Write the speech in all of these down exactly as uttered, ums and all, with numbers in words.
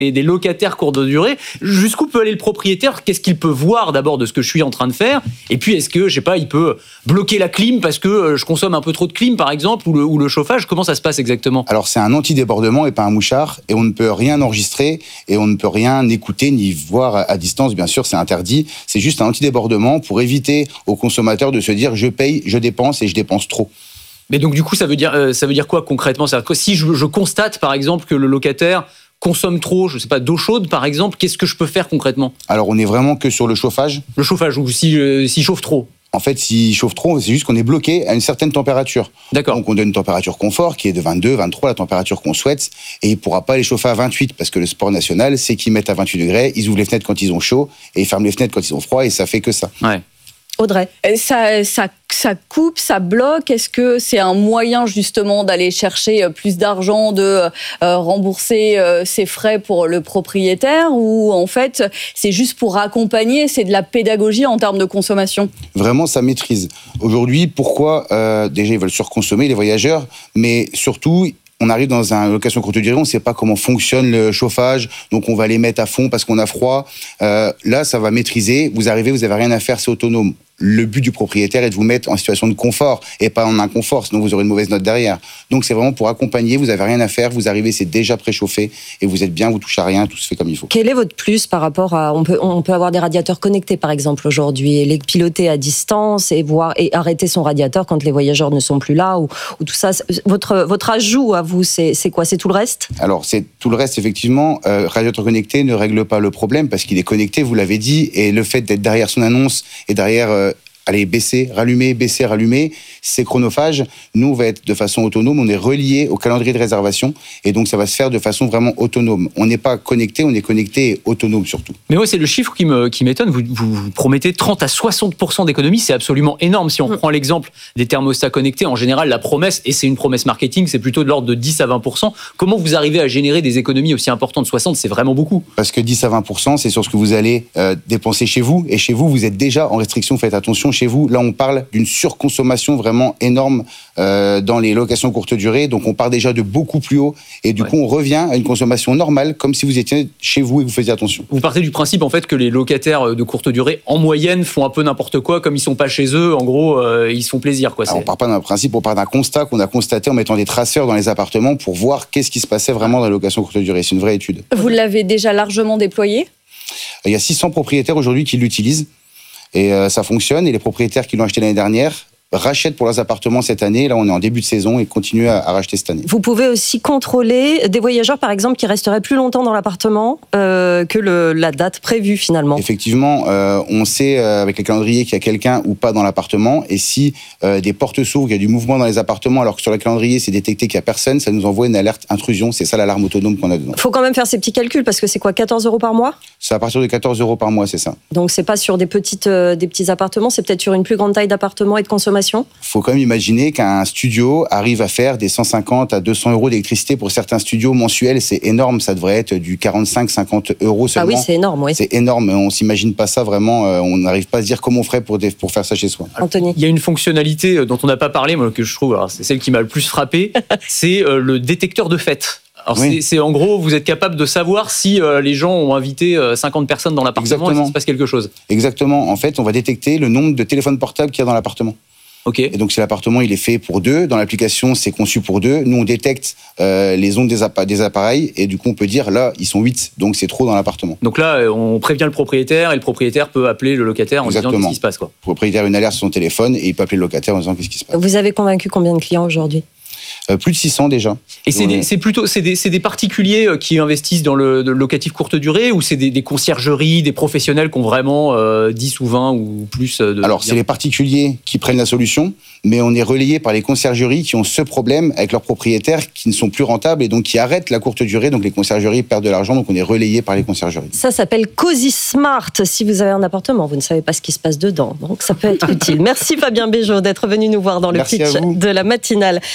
et des locataires courte durée. Jusqu'où peut aller le propriétaire ? Qu'est-ce qu'il peut voir d'abord de ce que je suis en train de faire ? Et puis, est-ce que, je sais pas, il peut bloquer la clim parce que je consomme un peu trop de clim, par exemple, ou le, ou le chauffage ? Comment ça se passe exactement ? Alors, c'est un anti-débordement et pas un mouchard, et on ne peut rien enregistrer, et on ne peut rien écouter ni voir à distance, bien sûr, c'est interdit. C'est juste un anti-débordement pour éviter aux consommateurs de se dire « je paye, je dépense et je dépense trop ». Mais donc, du coup, ça veut dire, euh, ça veut dire quoi concrètement ? C'est-à-dire que si je, je constate, par exemple, que le locataire consomme trop, je sais pas, d'eau chaude, par exemple, qu'est-ce que je peux faire concrètement ? Alors, on est vraiment que sur le chauffage. Le chauffage, ou si, euh, s'il chauffe trop ? En fait, s'il chauffe trop, c'est juste qu'on est bloqué à une certaine température. D'accord. Donc, on donne une température confort qui est de vingt-deux, vingt-trois, la température qu'on souhaite, et il ne pourra pas les chauffer à vingt-huit, parce que le sport national, c'est qu'ils mettent à vingt-huit degrés, ils ouvrent les fenêtres quand ils ont chaud, et ils ferment les fenêtres quand ils ont froid, et ça fait que ça. Ouais. Audrey. Ça, ça, ça coupe, ça bloque. Est-ce que c'est un moyen justement d'aller chercher plus d'argent, de euh, rembourser euh, ses frais pour le propriétaire, ou en fait c'est juste pour accompagner, c'est de la pédagogie en termes de consommation ? Vraiment, ça maîtrise. Aujourd'hui, pourquoi euh, déjà ils veulent surconsommer les voyageurs, mais surtout on arrive dans une location courte durée, on ne sait pas comment fonctionne le chauffage, donc on va les mettre à fond parce qu'on a froid. Euh, là, ça va maîtriser. Vous arrivez, vous n'avez rien à faire, c'est autonome. Le but du propriétaire est de vous mettre en situation de confort et pas en inconfort, sinon vous aurez une mauvaise note derrière. Donc c'est vraiment pour accompagner, vous n'avez rien à faire, vous arrivez, c'est déjà préchauffé et vous êtes bien, vous touchez à rien, tout se fait comme il faut. Quel est votre plus par rapport à... On peut, on peut avoir des radiateurs connectés par exemple aujourd'hui, et les piloter à distance et, voir, et arrêter son radiateur quand les voyageurs ne sont plus là, ou, ou tout ça. Votre, votre ajout à vous, c'est, c'est quoi ? C'est tout le reste ? Alors c'est tout le reste, effectivement. Euh, radiateur connecté ne règle pas le problème parce qu'il est connecté, vous l'avez dit, et le fait d'être derrière son annonce et derrière... Euh, Allez, baisser, rallumer, baisser, rallumer, c'est chronophage. Nous, on va être de façon autonome, on est relié au calendrier de réservation et donc ça va se faire de façon vraiment autonome. On n'est pas connecté, on est connecté et autonome surtout. Mais ouais, c'est le chiffre qui, me, qui m'étonne. Vous, vous, vous promettez trente à soixante pour cent d'économie, c'est absolument énorme. Si on mmh. prend l'exemple des thermostats connectés, en général, la promesse, et c'est une promesse marketing, c'est plutôt de l'ordre de dix à vingt pour cent. Comment vous arrivez à générer des économies aussi importantes ? soixante, c'est vraiment beaucoup. Parce que dix à vingt pour cent, c'est sur ce que vous allez euh, dépenser chez vous, et chez vous, vous êtes déjà en restriction, faites attention. Chez vous, là, on parle d'une surconsommation vraiment énorme euh, dans les locations courte durée. Donc, on part déjà de beaucoup plus haut. Et du ouais. coup, on revient à une consommation normale, comme si vous étiez chez vous et que vous faisiez attention. Vous partez du principe, en fait, que les locataires de courte durée, en moyenne, font un peu n'importe quoi. Comme ils ne sont pas chez eux, en gros, euh, ils se font plaisir, quoi. Alors, on part pas d'un principe, on part d'un constat qu'on a constaté en mettant des traceurs dans les appartements pour voir qu'est-ce qui se passait vraiment dans la location courte durée. C'est une vraie étude. Vous l'avez déjà largement déployé ? Il y a six cents propriétaires aujourd'hui qui l'utilisent. Et euh, ça fonctionne, et les propriétaires qui l'ont acheté l'année dernière rachètent pour leurs appartements cette année. Là, on est en début de saison et continuent à, à racheter cette année. Vous pouvez aussi contrôler des voyageurs, par exemple, qui resteraient plus longtemps dans l'appartement euh, que le, la date prévue, finalement. Effectivement, euh, on sait euh, avec les calendriers qu'il y a quelqu'un ou pas dans l'appartement. Et si euh, des portes s'ouvrent, qu'il y a du mouvement dans les appartements, alors que sur le calendrier, c'est détecté qu'il n'y a personne, ça nous envoie une alerte intrusion. C'est ça l'alarme autonome qu'on a dedans. Il faut quand même faire ces petits calculs, parce que c'est quoi, quatorze euros par mois ? C'est à partir de quatorze euros par mois, c'est ça. Donc, c'est pas sur des, petites, euh, des petits appartements, c'est peut-être sur une plus grande taille d'appartement et de consommation ? Il faut quand même imaginer qu'un studio arrive à faire des cent cinquante à deux cents euros d'électricité pour certains studios mensuels. C'est énorme, ça devrait être du quarante-cinq à cinquante euros seulement. Ah oui, c'est énorme, oui. C'est énorme, on ne s'imagine pas ça vraiment, on n'arrive pas à se dire comment on ferait pour, pour faire ça chez soi. Anthony. Il y a une fonctionnalité dont on n'a pas parlé, moi, que je trouve, alors c'est celle qui m'a le plus frappé, c'est le détecteur de fête. Alors oui. c'est, c'est en gros, vous êtes capable de savoir si euh, les gens ont invité euh, cinquante personnes dans l'appartement. Exactement. Et qu'il se passe quelque chose. Exactement. En fait, on va détecter le nombre de téléphones portables qu'il y a dans l'appartement. Okay. Et donc, si l'appartement il est fait pour deux, dans l'application, c'est conçu pour deux. Nous, on détecte euh, les ondes des, appa- des appareils et du coup, on peut dire, là, ils sont huit, donc c'est trop dans l'appartement. Donc là, on prévient le propriétaire et le propriétaire peut appeler le locataire en Exactement. disant qu'est-ce qui se passe, quoi. Le propriétaire a une alerte sur son téléphone et il peut appeler le locataire en disant qu'est-ce qui se passe. Vous avez convaincu combien de clients aujourd'hui ? Euh, plus de six cents déjà. Et c'est, des, c'est plutôt c'est des, c'est des particuliers qui investissent dans le, le locatif courte durée ou c'est des, des conciergeries, des professionnels qui ont vraiment euh, dix ou vingt ou plus de... Alors, c'est les particuliers qui prennent la solution, mais on est relayé par les conciergeries qui ont ce problème avec leurs propriétaires qui ne sont plus rentables et donc qui arrêtent la courte durée. Donc, les conciergeries perdent de l'argent, donc on est relayé par les conciergeries. Ça s'appelle Cozy Smart. Si vous avez un appartement, vous ne savez pas ce qui se passe dedans. Donc, ça peut être utile. Merci Fabien Bégeot d'être venu nous voir dans le Merci pitch de la matinale. Du lundi au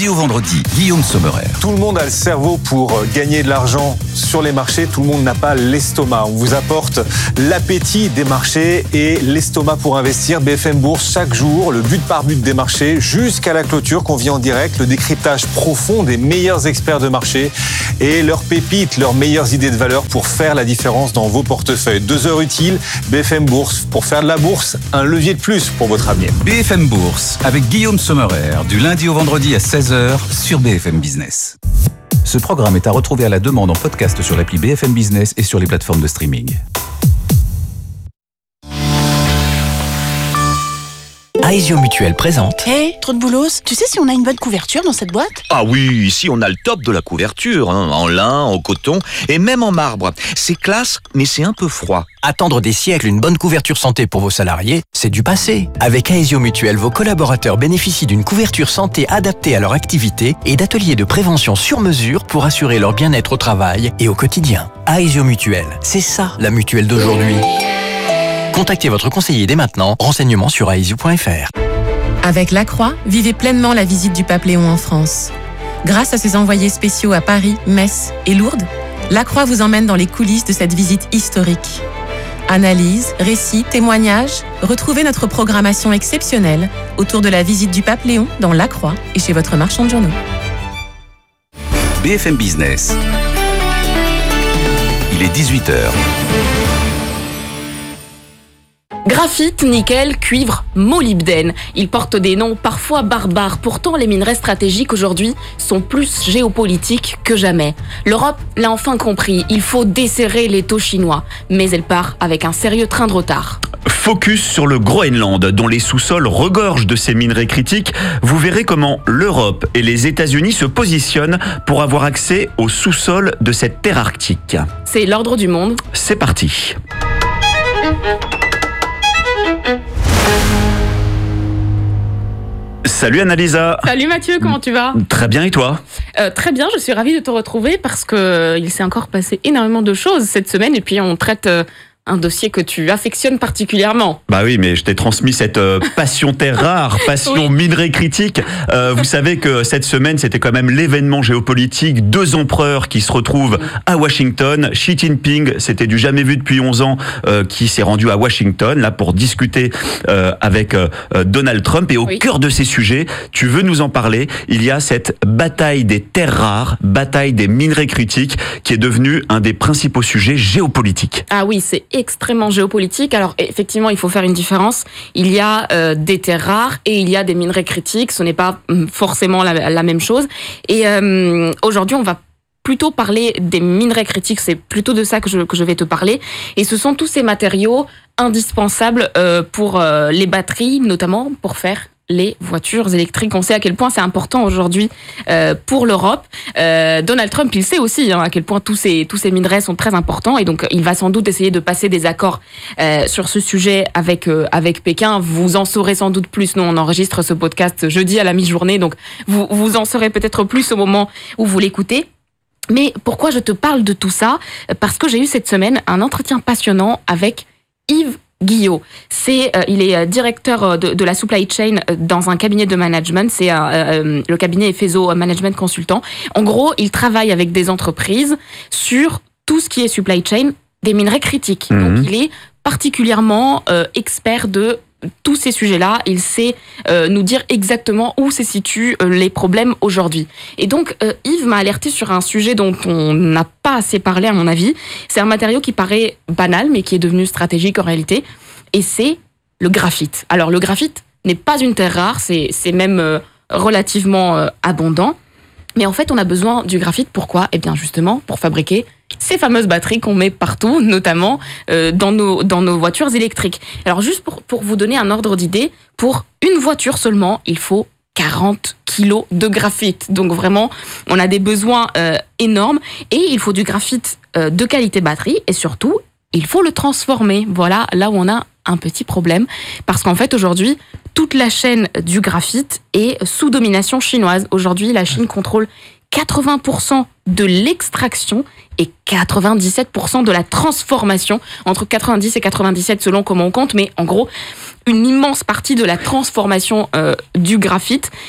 lundi au vendredi, Guillaume Sommerer. Tout le monde a le cerveau pour gagner de l'argent sur les marchés. Tout le monde n'a pas l'estomac. On vous apporte l'appétit des marchés et l'estomac pour investir. B F M Bourse, chaque jour, le but par but des marchés jusqu'à la clôture qu'on vit en direct. Le décryptage profond des meilleurs experts de marché et leurs pépites, leurs meilleures idées de valeur pour faire la différence dans vos portefeuilles. Deux heures utiles, B F M Bourse. Pour faire de la bourse, un levier de plus pour votre avenir. B F M Bourse avec Guillaume Sommerer, du lundi au vendredi à seize heures sur B F M Business. Ce programme est à retrouver à la demande en podcast sur l'appli B F M Business et sur les plateformes de streaming. Aesio Mutuel présente. Hé, hey, trop de boulos. Tu sais si on a une bonne couverture dans cette boîte? Ah oui, ici on a le top de la couverture, hein, en lin, en coton et même en marbre. C'est classe, mais c'est un peu froid. Attendre des siècles une bonne couverture santé pour vos salariés, c'est du passé. Avec Aesio Mutuel, vos collaborateurs bénéficient d'une couverture santé adaptée à leur activité et d'ateliers de prévention sur mesure pour assurer leur bien-être au travail et au quotidien. Aesio Mutuel, c'est ça la mutuelle d'aujourd'hui. Contactez votre conseiller dès maintenant. Renseignements sur aesio point f r. Avec Lacroix, vivez pleinement la visite du pape Léon en France. Grâce à ses envoyés spéciaux à Paris, Metz et Lourdes, Lacroix vous emmène dans les coulisses de cette visite historique. Analyse, récits, témoignages, retrouvez notre programmation exceptionnelle autour de la visite du pape Léon dans Lacroix et chez votre marchand de journaux. B F M Business. Il est dix-huit heures. Graphite, nickel, cuivre, molybdène. Ils portent des noms parfois barbares. Pourtant, les minerais stratégiques aujourd'hui sont plus géopolitiques que jamais. L'Europe l'a enfin compris. Il faut desserrer l'étau chinois. Mais elle part avec un sérieux train de retard. Focus sur le Groenland, dont les sous-sols regorgent de ces minerais critiques. Vous verrez comment l'Europe et les États-Unis se positionnent pour avoir accès au sous-sol de cette terre arctique. C'est l'ordre du monde. C'est parti. Salut Annalisa. Salut Mathieu, comment tu vas? Très bien, et toi? euh, Très bien, je suis ravie de te retrouver parce que euh, il s'est encore passé énormément de choses cette semaine et puis on traite euh, un dossier que tu affectionnes particulièrement. Bah oui, mais je t'ai transmis cette euh, passion terre rare, passion oui. minerais critique. Euh, vous savez que cette semaine, c'était quand même l'événement géopolitique. Deux empereurs qui se retrouvent à Washington. Xi Jinping, c'était du jamais vu depuis onze ans, euh, qui s'est rendu à Washington là pour discuter euh, avec euh, Donald Trump. Et au oui. cœur de ces sujets, tu veux nous en parler, il y a cette bataille des terres rares, bataille des minerais critiques, qui est devenue un des principaux sujets géopolitiques. Ah oui, c'est extrêmement géopolitique. Alors effectivement, il faut faire une différence. Il y a euh, des terres rares et il y a des minerais critiques. Ce n'est pas forcément la, la même chose. Et euh, aujourd'hui, on va plutôt parler des minerais critiques. C'est plutôt de ça que je, que je vais te parler. Et ce sont tous ces matériaux indispensables euh, pour euh, les batteries, notamment pour faire les voitures électriques. On sait à quel point c'est important aujourd'hui euh, pour l'Europe. Euh, Donald Trump, il sait aussi hein, à quel point tous ces, tous ces minerais sont très importants et donc il va sans doute essayer de passer des accords euh, sur ce sujet avec, euh, avec Pékin. Vous en saurez sans doute plus. Nous, on enregistre ce podcast jeudi à la mi-journée, donc vous, vous en saurez peut-être plus au moment où vous l'écoutez. Mais pourquoi je te parle de tout ça? Parce que j'ai eu cette semaine un entretien passionnant avec Yves Guillot. C'est, euh, il est directeur de, de la supply chain dans un cabinet de management. C'est euh, euh, le cabinet Efeso Management Consultant. En gros, il travaille avec des entreprises sur tout ce qui est supply chain des minerais critiques. Mmh. Donc, il est particulièrement euh, expert de tous ces sujets-là. Il sait euh, nous dire exactement où se situent euh, les problèmes aujourd'hui. Et donc, euh, Yves m'a alerté sur un sujet dont on n'a pas assez parlé, à mon avis. C'est un matériau qui paraît banal, mais qui est devenu stratégique en réalité. Et c'est le graphite. Alors, le graphite n'est pas une terre rare, c'est, c'est même euh, relativement euh, abondant. Mais en fait, on a besoin du graphite. Pourquoi? Eh bien, justement, pour fabriquer ces fameuses batteries qu'on met partout, notamment euh, dans nos dans nos voitures électriques. Alors, juste pour pour vous donner un ordre d'idée, pour une voiture seulement, il faut quarante kilos de graphite. Donc vraiment, on a des besoins euh, énormes et il faut du graphite euh, de qualité batterie et surtout, il faut le transformer. Voilà, là où on a un petit problème parce qu'en fait, aujourd'hui, toute la chaîne du graphite est sous domination chinoise. Aujourd'hui, la Chine contrôle quatre-vingts pour cent de l'extraction et quatre-vingt-dix-sept pour cent de la transformation, entre quatre-vingt-dix et quatre-vingt-dix-sept selon comment on compte, mais en gros, une immense partie de la transformation euh, du graphite.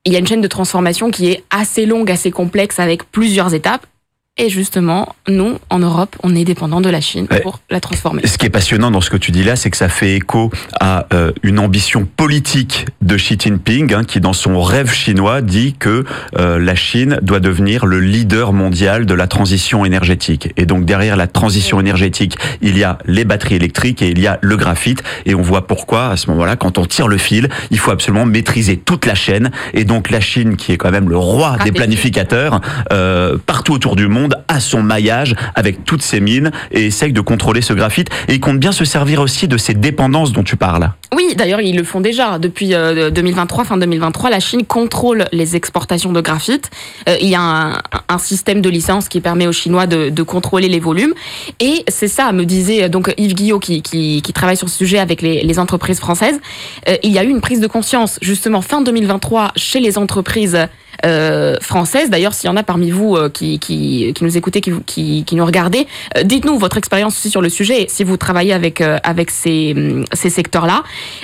il y a une chaîne de transformation qui est assez longue, assez complexe, avec plusieurs étapes. Et justement, nous, en Europe, on est dépendant de la Chine pour ouais. la transformer. Ce qui est passionnant dans ce que tu dis là, c'est que ça fait écho à euh, une ambition politique de Xi Jinping, hein, qui dans son rêve chinois dit que euh, la Chine doit devenir le leader mondial de la transition énergétique. Et donc derrière la transition énergétique, il y a les batteries électriques et il y a le graphite. Et on voit pourquoi, à ce moment-là, quand on tire le fil, il faut absolument maîtriser toute la chaîne. Et donc la Chine, qui est quand même le roi ah, des planificateurs, euh, partout autour du monde, à son maillage avec toutes ses mines et essaye de contrôler ce graphite, et il compte bien se servir aussi de ces dépendances dont tu parles. Oui, d'ailleurs ils le font déjà depuis euh, deux mille vingt-trois, fin deux mille vingt-trois, la Chine contrôle les exportations de graphite. Euh, il y a un, un système de licence qui permet aux Chinois de, de contrôler les volumes, et c'est ça, me disait donc Yves Guillot qui, qui, qui travaille sur ce sujet avec les, les entreprises françaises. Euh, il y a eu une prise de conscience justement fin deux mille vingt-trois chez les entreprises Euh, française. D'ailleurs, s'il y en a parmi vous euh, qui, qui, qui nous écoutez, qui, qui, qui nous regardez, euh, dites-nous votre expérience aussi sur le sujet, si vous travaillez avec, euh, avec ces, ces secteurs-là.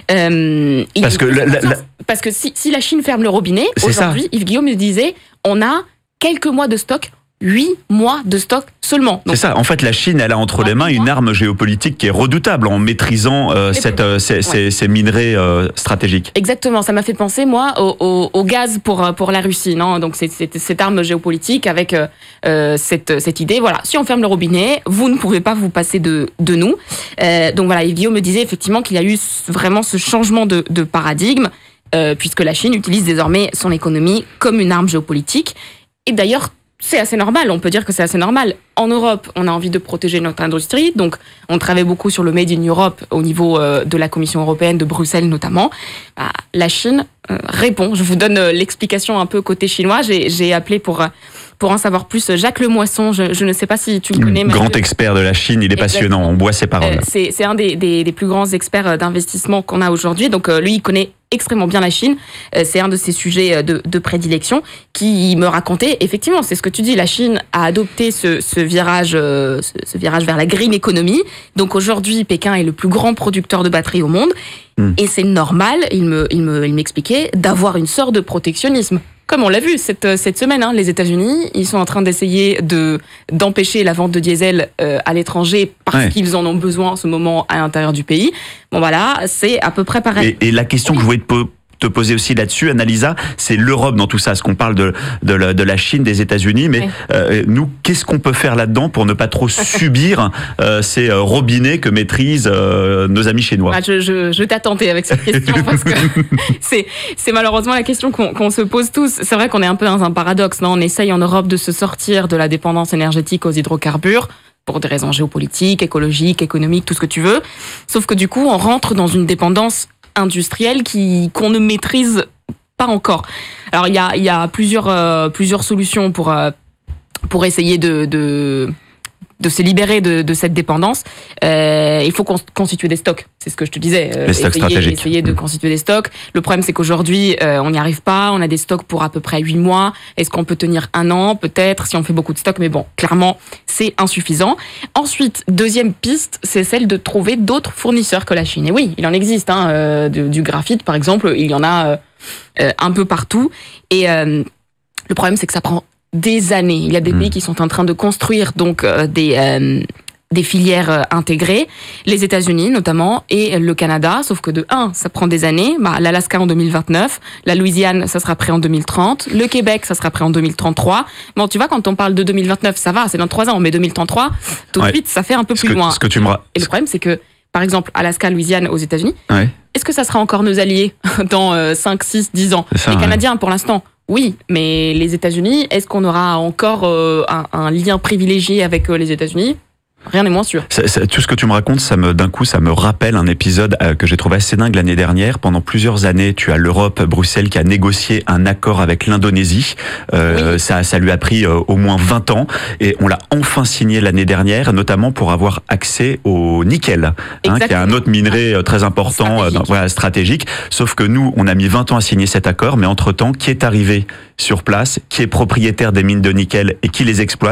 Euh, parce, que la, la, la... parce que si, si la Chine ferme le robinet, c'est aujourd'hui, ça. Yves Guillaume me disait, on a quelques mois de stock, huit mois de stock seulement. Donc, c'est ça. En fait, la Chine, elle a entre les mains une arme géopolitique qui est redoutable en maîtrisant euh, cette, euh, ces, ouais. ces, ces minerais euh, stratégiques. Exactement. Ça m'a fait penser, moi, au, au, au gaz pour, pour la Russie. Non, donc, c'est, c'est cette arme géopolitique avec euh, cette, cette idée. Voilà, si on ferme le robinet, vous ne pouvez pas vous passer de, de nous. Euh, donc, voilà, Yves Guillaume me disait effectivement qu'il y a eu vraiment ce changement de, de paradigme, euh, puisque la Chine utilise désormais son économie comme une arme géopolitique. Et d'ailleurs, c'est assez normal, on peut dire que c'est assez normal. En Europe, on a envie de protéger notre industrie, donc on travaille beaucoup sur le Made in Europe au niveau euh, de la Commission européenne, de Bruxelles notamment. Bah, la Chine euh, répond. Je vous donne euh, l'explication un peu côté chinois. J'ai, j'ai appelé pour, euh, pour en savoir plus Jacques Lemoisson, je, je ne sais pas si tu le connais. Grand mais expert de la Chine, il est Exactement. passionnant, on boit ses paroles. Euh, c'est, c'est un des, des, des plus grands experts d'investissement qu'on a aujourd'hui, donc euh, lui, il connaît extrêmement bien la Chine, c'est un de ses sujets de, de prédilection, qui me racontait, effectivement, c'est ce que tu dis, la Chine a adopté ce, ce, virage, ce, ce virage vers la green economy, donc aujourd'hui, Pékin est le plus grand producteur de batteries au monde, mmh. et c'est normal, il, me, il, me, il m'expliquait, d'avoir une sorte de protectionnisme. Comme on l'a vu cette, cette semaine, hein, les États-Unis, ils sont en train d'essayer de, d'empêcher la vente de diesel euh, à l'étranger parce ouais. qu'ils en ont besoin en ce moment à l'intérieur du pays. Bon voilà, c'est à peu près pareil. Et, et la question oui. que je voulais te poser, te poser aussi là-dessus, Annalisa, c'est l'Europe dans tout ça. Parce qu'on parle de, de, la, de la Chine, des États-Unis, mais oui. euh, nous, qu'est-ce qu'on peut faire là-dedans pour ne pas trop subir euh, ces robinets que maîtrisent euh, nos amis chinois? ah, Je, je, je t'attendais avec cette question parce que c'est, c'est malheureusement la question qu'on, qu'on se pose tous. C'est vrai qu'on est un peu dans un paradoxe. Non, on essaye en Europe de se sortir de la dépendance énergétique aux hydrocarbures pour des raisons géopolitiques, écologiques, économiques, tout ce que tu veux. Sauf que du coup, on rentre dans une dépendance industrielle qui, qu'on ne maîtrise pas encore. Alors, il y a, il y a plusieurs, euh, plusieurs solutions pour, euh, pour essayer de, de, de se libérer de, de cette dépendance. Euh, il faut constituer des stocks. C'est ce que je te disais. Les stocks essayer, stratégiques. Essayer de constituer des stocks. Le problème, c'est qu'aujourd'hui, euh, on n'y arrive pas. On a des stocks pour à peu près huit mois. Est-ce qu'on peut tenir un an? Peut-être, si on fait beaucoup de stocks. Mais bon, clairement, c'est insuffisant. Ensuite, deuxième piste, c'est celle de trouver d'autres fournisseurs que la Chine. Et oui, il en existe. Hein, euh, du, du graphite, par exemple, il y en a euh, un peu partout. Et euh, le problème, c'est que ça prend des années. Il y a des mmh. pays qui sont en train de construire donc euh, des euh, des filières euh, intégrées, les États-Unis notamment et le Canada. Sauf que de un, ça prend des années. Bah, l'Alaska en deux mille vingt-neuf, la Louisiane, ça sera prêt en deux mille trente, le Québec, ça sera prêt en deux mille trente-trois. Bon, tu vois, quand on parle de deux mille vingt-neuf, ça va, c'est dans trois ans. Mais deux mille trente-trois, tout de ouais. suite, ça fait un peu ce plus que, loin. Ce que tu me... Et le problème, c'est que par exemple, Alaska, Louisiane aux États-Unis, ouais. est-ce que ça sera encore nos alliés dans euh, cinq, six, dix ans? ça, Les ouais. Canadiens, pour l'instant. Oui, mais les États-Unis, est-ce qu'on aura encore euh, un, un lien privilégié avec euh, les États-Unis? Rien n'est moins sûr. Ça, ça, tout ce que tu me racontes, ça me, d'un coup, ça me rappelle un épisode euh, que j'ai trouvé assez dingue l'année dernière. Pendant plusieurs années, tu as l'Europe, Bruxelles, qui a négocié un accord avec l'Indonésie. Euh, oui. ça, ça lui a pris euh, au moins vingt ans. Et on l'a enfin signé l'année dernière, notamment pour avoir accès au nickel, hein, qui est un autre minerai euh, très important, stratégique. Euh, dans, voilà, stratégique. Sauf que nous, on a mis vingt ans à signer cet accord, mais entre-temps, qui est arrivé sur place, qui est propriétaire des mines de nickel et qui les exploite?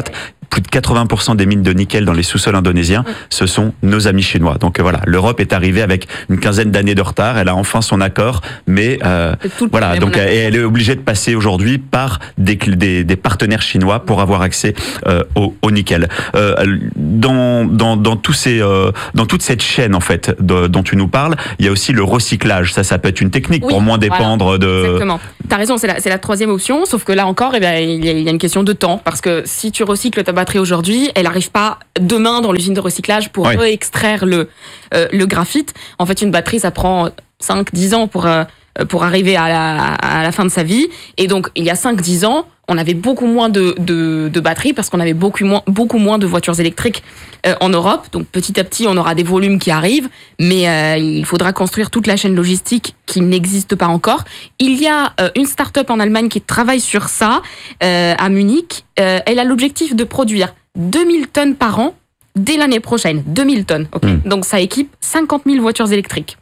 plus de quatre-vingts pour cent des mines de nickel dans les sous-sols indonésiens, mmh. ce sont nos amis chinois. Donc euh, voilà, l'Europe est arrivée avec une quinzaine d'années de retard. Elle a enfin son accord, mais euh, voilà, donc et elle est obligée de passer aujourd'hui par des, des, des partenaires chinois pour avoir accès euh, au, au nickel. Euh, dans, dans, dans tous ces, euh, dans toute cette chaîne en fait de, dont tu nous parles, il y a aussi le recyclage. Ça, ça peut être une technique oui, pour moins dépendre voilà, de. Exactement. T'as raison, c'est la, c'est la troisième option. Sauf que là encore, eh bien, il y a, il y a une question de temps, parce que si tu recycles ta batterie aujourd'hui, elle n'arrive pas demain dans l'usine de recyclage pour oui. réextraire le euh, le graphite. En fait, une batterie, ça prend cinq dix ans pour euh, pour arriver à la, à la fin de sa vie. Et donc, il y a cinq dix ans, on avait beaucoup moins de, de, de batteries parce qu'on avait beaucoup moins, beaucoup moins de voitures électriques euh, en Europe. Donc, petit à petit, on aura des volumes qui arrivent, mais euh, il faudra construire toute la chaîne logistique qui n'existe pas encore. Il y a euh, une start-up en Allemagne qui travaille sur ça, euh, à Munich. Euh, elle a l'objectif de produire deux mille tonnes par an dès l'année prochaine. deux mille tonnes, ok. Mmh. Donc, ça équipe cinquante mille voitures électriques.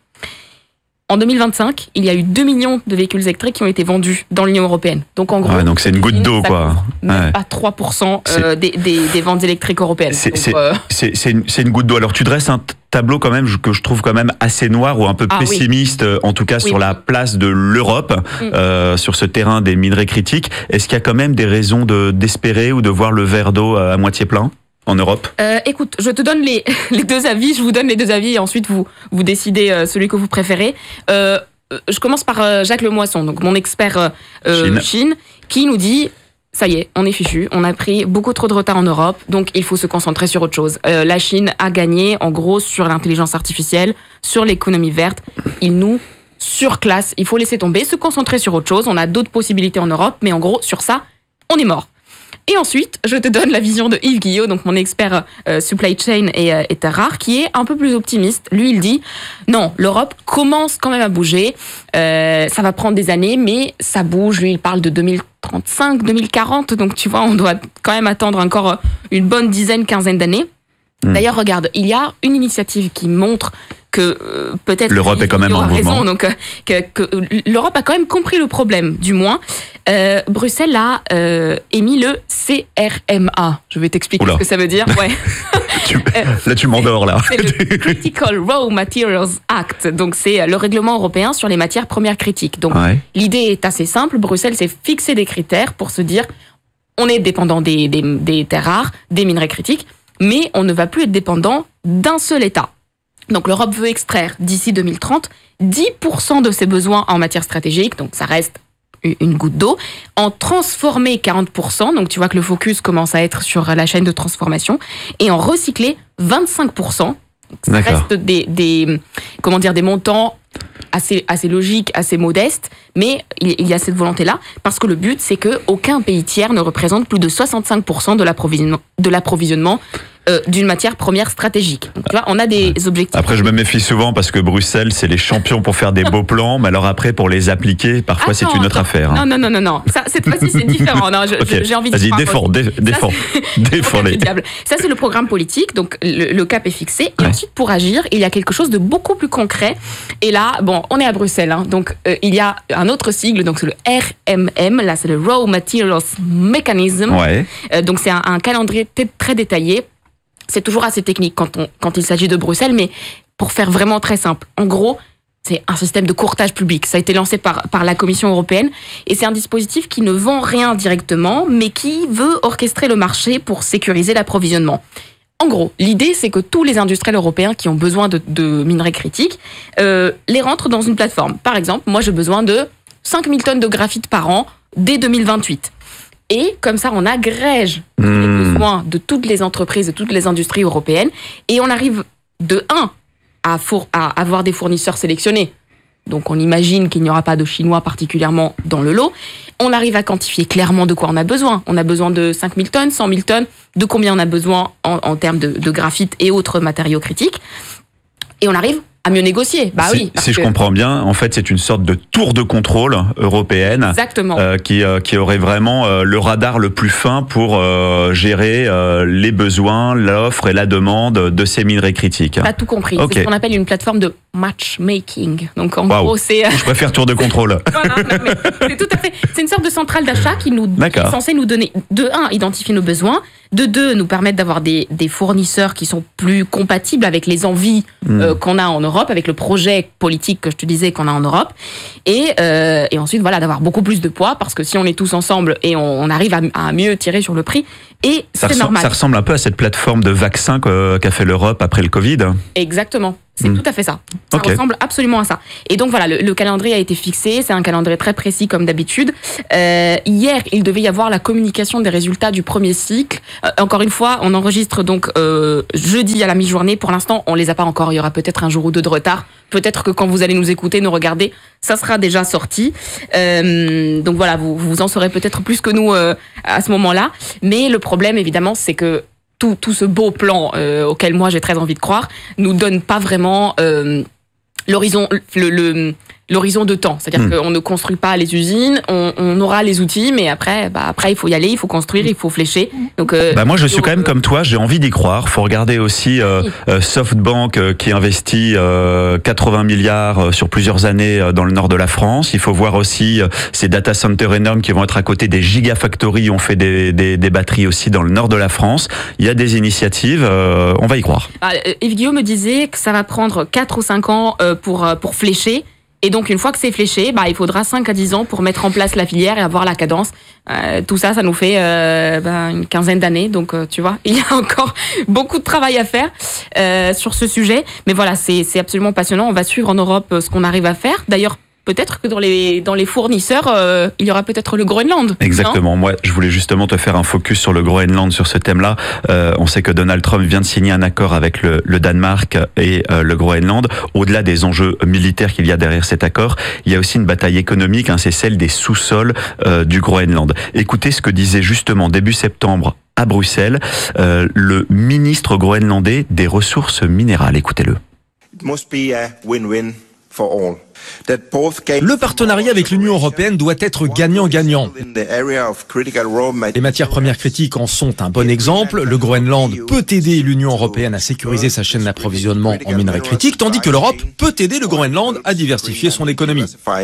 En deux mille vingt-cinq, il y a eu deux millions de véhicules électriques qui ont été vendus dans l'Union européenne. Donc en gros, ouais, donc c'est une goutte d'eau, quoi. Même ouais. pas trois pour cent euh, des, des, des ventes électriques européennes. C'est, donc, c'est, euh... c'est, c'est, une, c'est une goutte d'eau. Alors tu dresses un tableau quand même que je trouve quand même assez noir ou un peu ah, pessimiste, oui. en tout cas oui. sur la place de l'Europe, mm. euh, sur ce terrain des minerais critiques. Est-ce qu'il y a quand même des raisons de, d'espérer ou de voir le verre d'eau à moitié plein en Europe? euh, Écoute, je te donne les, les deux avis, je vous donne les deux avis et ensuite vous, vous décidez euh, celui que vous préférez. Euh, je commence par euh, Jacques Lemoisson, donc mon expert euh, Chine. Chine, qui nous dit ça y est, on est fichu, on a pris beaucoup trop de retard en Europe, donc il faut se concentrer sur autre chose. Euh, la Chine a gagné en gros sur l'intelligence artificielle, sur l'économie verte, il nous surclasse, il faut laisser tomber, se concentrer sur autre chose, on a d'autres possibilités en Europe, mais en gros sur ça, on est mort. Et ensuite, je te donne la vision de Yves Guillot, donc mon expert euh, supply chain et, euh, et terres rares, qui est un peu plus optimiste. Lui, il dit non, l'Europe commence quand même à bouger. Euh, ça va prendre des années, mais ça bouge. Lui, il parle de deux mille trente-cinq, deux mille quarante. Donc, tu vois, on doit quand même attendre encore une bonne dizaine, quinzaine d'années. Mmh. D'ailleurs, regarde, il y a une initiative qui montre que euh, peut-être l'Europe est quand même en mouvement. Donc euh, que, que l'Europe a quand même compris le problème, du moins. Euh, Bruxelles a euh, émis le C R M A. Je vais t'expliquer Oula. ce que ça veut dire. Ouais. tu, là, tu m'endors là. C'est le Critical Raw Materials Act. Donc c'est le règlement européen sur les matières premières critiques. Donc ouais. l'idée est assez simple. Bruxelles s'est fixé des critères pour se dire on est dépendant des, des, des terres rares, des minerais critiques, mais on ne va plus être dépendant d'un seul État. Donc l'Europe veut extraire d'ici deux mille trente dix pour cent de ses besoins en matière stratégique, donc ça reste une goutte d'eau, en transformer quarante pour cent, donc tu vois que le focus commence à être sur la chaîne de transformation, et en recycler vingt-cinq pour cent. Ça D'accord. reste des, des, comment dire, des montants assez, assez logiques, assez modestes, mais il y a cette volonté-là, parce que le but, c'est qu'aucun pays tiers ne représente plus de soixante-cinq pour cent de l'approvisionnement, de l'approvisionnement euh, d'une matière première stratégique. Donc, tu vois, on a des objectifs. Après, je me méfie souvent parce que Bruxelles, c'est les champions pour faire des beaux plans, mais alors après, pour les appliquer, parfois, Attends, c'est une autre attends. affaire. Hein. Non, non, non, non, non. Ça, cette fois-ci, c'est différent. Non, je, okay. J'ai envie de Vas-y, défends, dé, défends. défends les. Ça, c'est le programme politique, donc le, le cap est fixé. Et ouais. ensuite, pour agir, il y a quelque chose de beaucoup plus concret. Et là, bon, on est à Bruxelles, hein, donc euh, il y a un autre sigle, donc c'est le R M M, là, c'est le Raw Materials Mechanism. Ouais. Euh, donc c'est un, un calendrier t- très détaillé. C'est toujours assez technique quand, on, quand il s'agit de Bruxelles, mais pour faire vraiment très simple. En gros, c'est un système de courtage public. Ça a été lancé par, par la Commission européenne et c'est un dispositif qui ne vend rien directement, mais qui veut orchestrer le marché pour sécuriser l'approvisionnement. En gros, l'idée, c'est que tous les industriels européens qui ont besoin de, de minerais critiques euh, les rentrent dans une plateforme. Par exemple, moi, j'ai besoin de cinq mille tonnes de graphite par an dès deux mille vingt-huit. Et comme ça, on agrège mmh. les besoins de toutes les entreprises, de toutes les industries européennes. Et on arrive de un à, four, à avoir des fournisseurs sélectionnés. Donc on imagine qu'il n'y aura pas de Chinois particulièrement dans le lot. On arrive à quantifier clairement de quoi on a besoin. On a besoin de cinq mille tonnes, cent mille tonnes, de combien on a besoin en, en termes de, de graphite et autres matériaux critiques. Et on arrive à mieux négocier. Bah si, oui. Si que... je comprends bien, en fait, c'est une sorte de tour de contrôle européenne. Exactement. Euh, qui, euh, qui aurait vraiment euh, le radar le plus fin pour euh, gérer euh, les besoins, l'offre et la demande de ces minerais critiques. T'as tout compris. Okay. C'est ce qu'on appelle une plateforme de matchmaking. Donc en wow. gros, c'est. Je préfère tour de contrôle. Voilà, non, mais c'est tout à fait. C'est une sorte de centrale d'achat qui nous qui est censée nous donner de un identifier nos besoins, De deux, nous permettre d'avoir des, des fournisseurs qui sont plus compatibles avec les envies mmh. euh, qu'on a en Europe, avec le projet politique que je te disais qu'on a en Europe. Et, euh, et ensuite, voilà, d'avoir beaucoup plus de poids, parce que si on est tous ensemble et on, on arrive à, à mieux tirer sur le prix, et ça c'est ressemble, normal. Ça ressemble un peu à cette plateforme de vaccins qu'a fait l'Europe après le Covid. Exactement. C'est mmh. tout à fait ça. Ça okay. ressemble absolument à ça. Et donc voilà, le, le calendrier a été fixé. C'est un calendrier très précis comme d'habitude. Euh, hier, il devait y avoir la communication des résultats du premier cycle. Euh, encore une fois, on enregistre donc euh, jeudi à la mi-journée. Pour l'instant, on les a pas encore. Il y aura peut-être un jour ou deux de retard. Peut-être que quand vous allez nous écouter, nous regarder, ça sera déjà sorti. Euh, donc voilà, vous, vous en saurez peut-être plus que nous euh, à ce moment-là. Mais le problème, évidemment, c'est que Tout, tout ce beau plan euh, auquel moi j'ai très envie de croire nous donne pas vraiment euh, l'horizon le, le l'horizon de temps, c'est-à-dire mmh. qu'on ne construit pas les usines, on, on aura les outils, mais après, bah après il faut y aller, il faut construire, il faut flécher. Donc, euh, bah moi je suis quand même comme toi, j'ai envie d'y croire. Faut regarder aussi euh, oui. euh, SoftBank euh, qui investit euh, quatre-vingts milliards euh, sur plusieurs années euh, dans le nord de la France. Il faut voir aussi euh, ces data centers énormes qui vont être à côté des gigafactories. On fait des, des, des batteries aussi dans le nord de la France. Il y a des initiatives, euh, on va y croire. Ah, Yves Guillaume me disait que ça va prendre quatre ou cinq ans euh, pour pour flécher. Et donc, une fois que c'est fléché, bah, il faudra cinq à dix ans pour mettre en place la filière et avoir la cadence. Euh, tout ça, ça nous fait euh, bah, une quinzaine d'années. Donc, euh, tu vois, il y a encore beaucoup de travail à faire euh, sur ce sujet. Mais voilà, c'est, c'est absolument passionnant. On va suivre en Europe ce qu'on arrive à faire. D'ailleurs, peut-être que dans les, dans les fournisseurs, euh, il y aura peut-être le Groenland. Exactement. Moi, je voulais justement te faire un focus sur le Groenland, sur ce thème-là. Euh, on sait que Donald Trump vient de signer un accord avec le, le Danemark et euh, le Groenland. Au-delà des enjeux militaires qu'il y a derrière cet accord, il y a aussi une bataille économique, hein, c'est celle des sous-sols euh, du Groenland. Écoutez ce que disait justement début septembre à Bruxelles euh, le ministre groenlandais des ressources minérales. Écoutez-le. It must be a win-win for all. Le partenariat avec l'Union européenne doit être gagnant-gagnant. Les matières premières critiques en sont un bon exemple. Le Groenland peut aider l'Union européenne à sécuriser sa chaîne d'approvisionnement en minerais critiques, tandis que l'Europe peut aider le Groenland à diversifier son économie.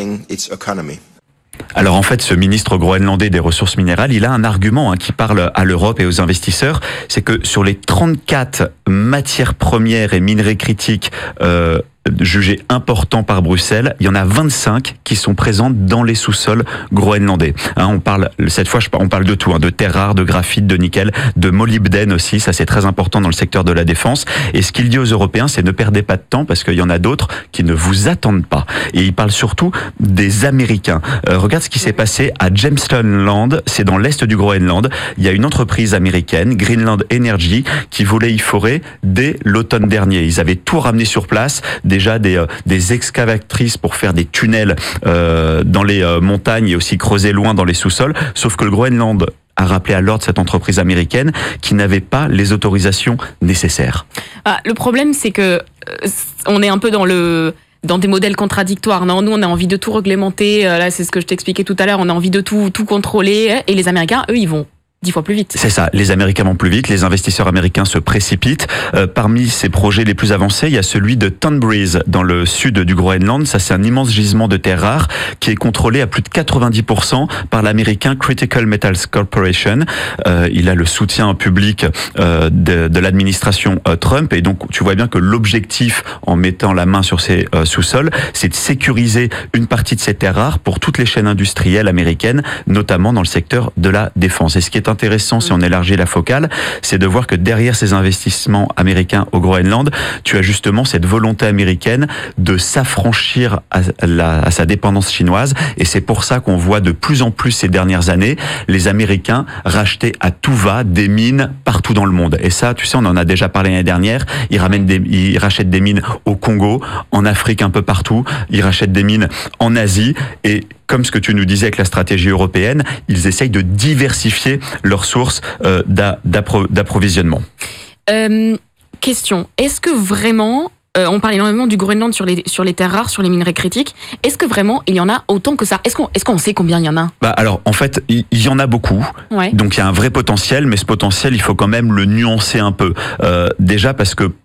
Alors en fait, ce ministre groenlandais des ressources minérales, il a un argument hein, qui parle à l'Europe et aux investisseurs, c'est que sur les trente-quatre matières premières et minerais critiques euh, jugés importants par Bruxelles, il y en a vingt-cinq qui sont présentes dans les sous-sols groenlandais. Hein, on parle cette fois, on parle de tout, hein, de terres rares, de graphite, de nickel, de molybdène aussi. Ça, c'est très important dans le secteur de la défense. Et ce qu'il dit aux Européens, c'est ne perdez pas de temps parce qu'il y en a d'autres qui ne vous attendent pas. Et il parle surtout des Américains. Euh, regarde ce qui s'est passé à Jamestown Land. C'est dans l'est du Groenland. Il y a une entreprise américaine, Greenland Energy, qui voulait y forer dès l'automne dernier. Ils avaient tout ramené sur place. Déjà des, euh, des excavatrices pour faire des tunnels euh, dans les euh, montagnes et aussi creuser loin dans les sous-sols. Sauf que le Groenland a rappelé à l'ordre cette entreprise américaine qui n'avait pas les autorisations nécessaires. Ah, le problème, c'est que euh, on est un peu dans le dans des modèles contradictoires. Non, nous, on a envie de tout réglementer. Euh, là, c'est ce que je t'expliquais tout à l'heure. On a envie de tout tout contrôler. Et les Américains, eux, ils vont dix fois plus vite. C'est ça, les Américains vont plus vite, les investisseurs américains se précipitent. Euh, parmi ces projets les plus avancés, il y a celui de Tonbridge dans le sud du Groenland. Ça, c'est un immense gisement de terres rares qui est contrôlé à plus de quatre-vingt-dix pour cent par l'américain Critical Metals Corporation. Euh, il a le soutien public euh, de, de l'administration euh, Trump et donc tu vois bien que l'objectif en mettant la main sur ces euh, sous-sols, c'est de sécuriser une partie de ces terres rares pour toutes les chaînes industrielles américaines, notamment dans le secteur de la défense. Et ce qui est intéressant, si on élargit la focale, c'est de voir que derrière ces investissements américains au Groenland, tu as justement cette volonté américaine de s'affranchir à, la, à sa dépendance chinoise. Et c'est pour ça qu'on voit de plus en plus ces dernières années les Américains racheter à tout va des mines partout dans le monde. Et ça, tu sais, on en a déjà parlé l'année dernière. Ils ramènent des, ils rachètent des mines au Congo, en Afrique, un peu partout. Ils rachètent des mines en Asie et comme ce que tu nous disais avec la stratégie européenne, ils essayent de diversifier leurs sources euh, d'appro- d'approvisionnement. Euh, question, est-ce que vraiment, euh, on parle énormément du Groenland sur les, sur les terres rares, sur les minerais critiques, est-ce que vraiment il y en a autant que ça ? Est-ce qu'on, est-ce qu'on sait combien il y en a ? Bah alors, en fait, il y, y en a beaucoup, ouais. Donc il y a un vrai potentiel, mais ce potentiel, il faut quand même le nuancer un peu. Euh, déjà parce que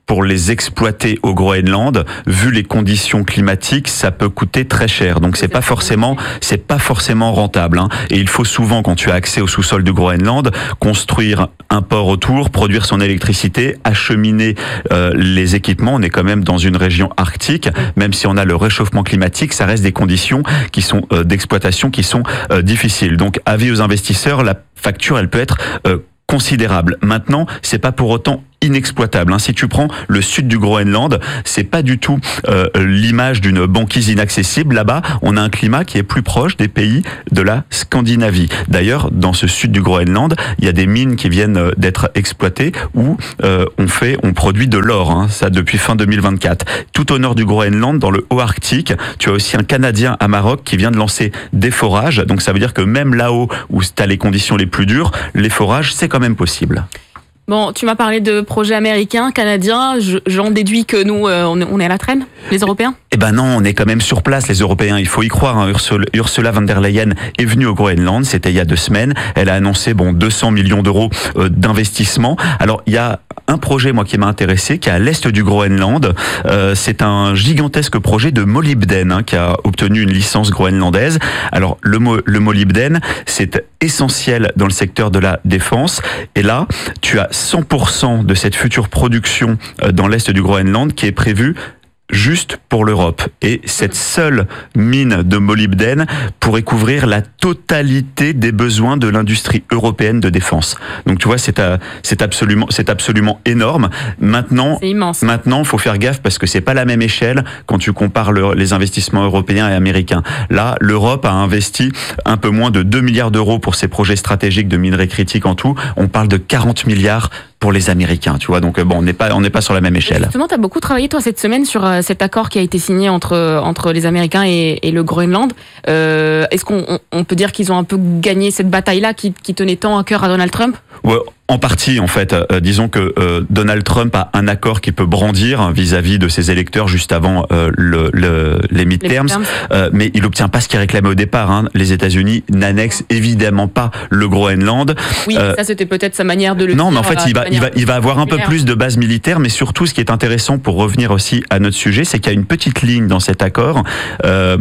pour les exploiter au Groenland, vu les conditions climatiques, ça peut coûter très cher. Donc c'est pas forcément, c'est pas forcément rentable. Hein. Et il faut souvent, quand tu as accès au sous-sol du Groenland, construire un port autour, produire son électricité, acheminer euh, les équipements. On est quand même dans une région arctique, même si on a le réchauffement climatique, ça reste des conditions qui sont euh, d'exploitation qui sont euh, difficiles. Donc avis aux investisseurs, la facture elle peut être euh, considérable. Maintenant, c'est pas pour autant inexploitable. Hein. Si tu prends le sud du Groenland, c'est pas du tout euh, l'image d'une banquise inaccessible. Là-bas, on a un climat qui est plus proche des pays de la Scandinavie. D'ailleurs, dans ce sud du Groenland, il y a des mines qui viennent d'être exploitées où euh, on fait, on produit de l'or. Hein, ça depuis fin deux mille vingt-quatre. Tout au nord du Groenland, dans le haut Arctique, tu as aussi un Canadien à Maroc qui vient de lancer des forages. Donc ça veut dire que même là-haut où tu as les conditions les plus dures, les forages, c'est quand même possible. Bon, tu m'as parlé de projets américains, canadiens. J'en déduis que nous, euh, on est à la traîne, les Européens ? Eh ben non, on est quand même sur place, les Européens. Il faut y croire. Hein. Ursula, Ursula von der Leyen est venue au Groenland. C'était il y a deux semaines. Elle a annoncé bon deux cents millions d'euros euh, d'investissement. Alors il y a un projet moi qui m'a intéressé, qui est à l'est du Groenland. Euh, c'est un gigantesque projet de molybdène hein, qui a obtenu une licence groenlandaise. Alors le, mo- le molybdène, c'est essentiel dans le secteur de la défense. Et là, tu as cent pour cent de cette future production dans l'est du Groenland qui est prévue juste pour l'Europe. Et cette seule mine de molybdène pourrait couvrir la totalité des besoins de l'industrie européenne de défense. Donc tu vois, c'est, à, c'est absolument, c'est absolument énorme. Maintenant, c'est immense. Maintenant, il faut faire gaffe parce que c'est pas la même échelle quand tu compares le, les investissements européens et américains. Là, l'Europe a investi un peu moins de deux milliards d'euros pour ses projets stratégiques de minerais critiques en tout. On parle de quarante milliards pour les Américains, tu vois. Donc bon, on n'est pas, on n'est pas sur la même échelle. Justement, tu as beaucoup travaillé toi cette semaine sur euh, cet accord qui a été signé entre entre les Américains et, et le Groenland. Euh, est-ce qu'on on, on peut dire qu'ils ont un peu gagné cette bataille-là qui, qui tenait tant à cœur à Donald Trump ? Ouais. En partie, en fait, euh, disons que euh, Donald Trump a un accord qu'il peut brandir hein, vis-à-vis de ses électeurs juste avant euh, le, le, les midterms, les midterms. Euh, mais il n'obtient pas ce qu'il réclamait au départ. Hein. Les États-Unis n'annexent évidemment pas le Groenland. Oui, euh, ça c'était peut-être sa manière de le non, dire. Non, mais en fait, il va, il va, il va avoir un peu plus de bases militaires, mais surtout, ce qui est intéressant pour revenir aussi à notre sujet, c'est qu'il y a une petite ligne dans cet accord. Euh,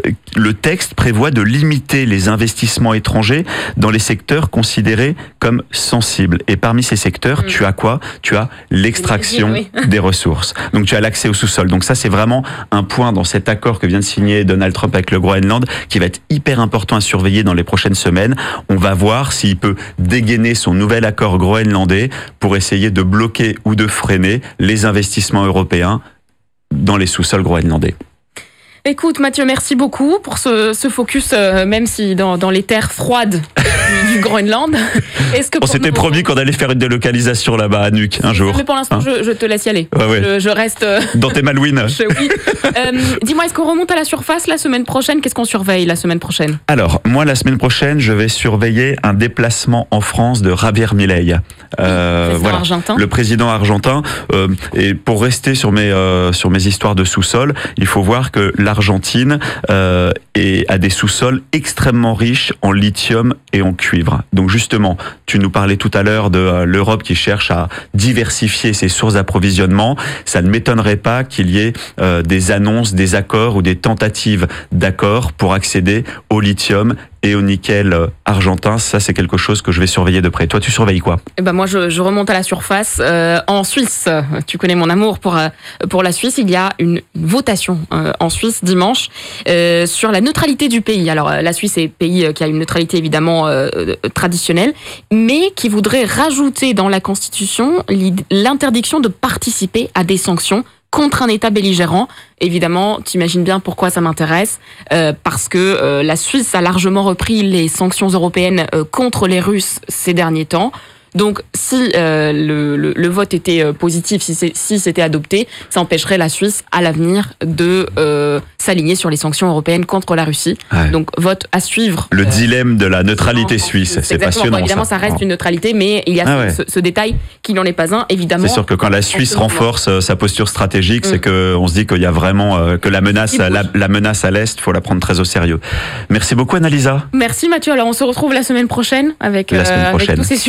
le texte prévoit de limiter les investissements étrangers dans les secteurs considérés comme sensibles. Et parmi ces secteurs, mmh. tu as quoi ? Tu as l'extraction oui. des ressources. Donc tu as l'accès au sous-sol. Donc ça, c'est vraiment un point dans cet accord que vient de signer Donald Trump avec le Groenland qui va être hyper important à surveiller dans les prochaines semaines. On va voir s'il peut dégainer son nouvel accord groenlandais pour essayer de bloquer ou de freiner les investissements européens dans les sous-sols groenlandais. Écoute Mathieu, merci beaucoup pour ce, ce focus, euh, même si dans, dans les terres froides du, du Groenland. Est-ce que on s'était promis qu'on allait faire une délocalisation là-bas à Nuuk un jour. Mais pour l'instant, hein je, je te laisse y aller. Ouais, ouais. Je, je reste... Euh... Dans tes malouines. je, oui. euh, dis-moi, est-ce qu'on remonte à la surface la semaine prochaine ? Qu'est-ce qu'on surveille la semaine prochaine ? Alors, moi, la semaine prochaine, je vais surveiller un déplacement en France de Javier Milei. Euh, voilà. Argentin. Le président argentin. Euh, et pour rester sur mes, euh, sur mes histoires de sous-sol, il faut voir que l'Argentine euh, est, a des sous-sols extrêmement riches en lithium et en cuivre. Donc justement, tu nous parlais tout à l'heure de euh, l'Europe qui cherche à diversifier ses sources d'approvisionnement. Ça ne m'étonnerait pas qu'il y ait euh, des annonces, des accords ou des tentatives d'accords pour accéder au lithium et au nickel argentin. Ça, c'est quelque chose que je vais surveiller de près. Toi, tu surveilles quoi ? Eh ben moi, je, je remonte à la surface. Euh, en Suisse, tu connais mon amour pour euh, pour la Suisse. Il y a une votation euh, en Suisse dimanche euh, sur la neutralité du pays. Alors, la Suisse est un pays qui a une neutralité évidemment euh, traditionnelle, mais qui voudrait rajouter dans la Constitution l'interdiction de participer à des sanctions contre un État belligérant. Évidemment, t'imagines bien pourquoi ça m'intéresse, euh, parce que euh, la Suisse a largement repris les sanctions européennes euh, contre les Russes ces derniers temps. Donc, si euh, le, le, le vote était euh, positif, si, c'est, si c'était adopté, ça empêcherait la Suisse à l'avenir de euh, s'aligner sur les sanctions européennes contre la Russie. Ouais. Donc, vote à suivre. Le euh, dilemme de la neutralité suisse, c'est passionnant. Bon, évidemment, ça, ça reste une neutralité, mais il y a ah ce, ouais. ce, ce détail qui n'en est pas un, évidemment. C'est sûr que quand la Suisse renforce sa posture stratégique, mmh. c'est qu'on se dit qu'il y a vraiment euh, que la menace, la, la menace à l'Est, il faut la prendre très au sérieux. Merci beaucoup, Annalisa. Merci, Mathieu. Alors, on se retrouve la semaine prochaine avec, la semaine euh, prochaine. avec tous ces sujets à suivre.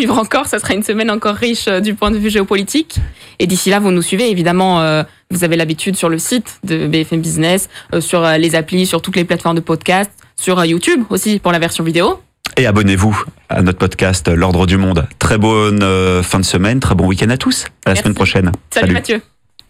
suivre encore. Ça sera une semaine encore riche du point de vue géopolitique. Et d'ici là, vous nous suivez. Évidemment, euh, vous avez l'habitude sur le site de B F M Business, euh, sur les applis, sur toutes les plateformes de podcast, sur YouTube aussi pour la version vidéo. Et abonnez-vous à notre podcast L'Ordre du Monde. Très bonne euh, fin de semaine, très bon week-end à tous. À la Merci. semaine prochaine. Salut, Salut. Mathieu.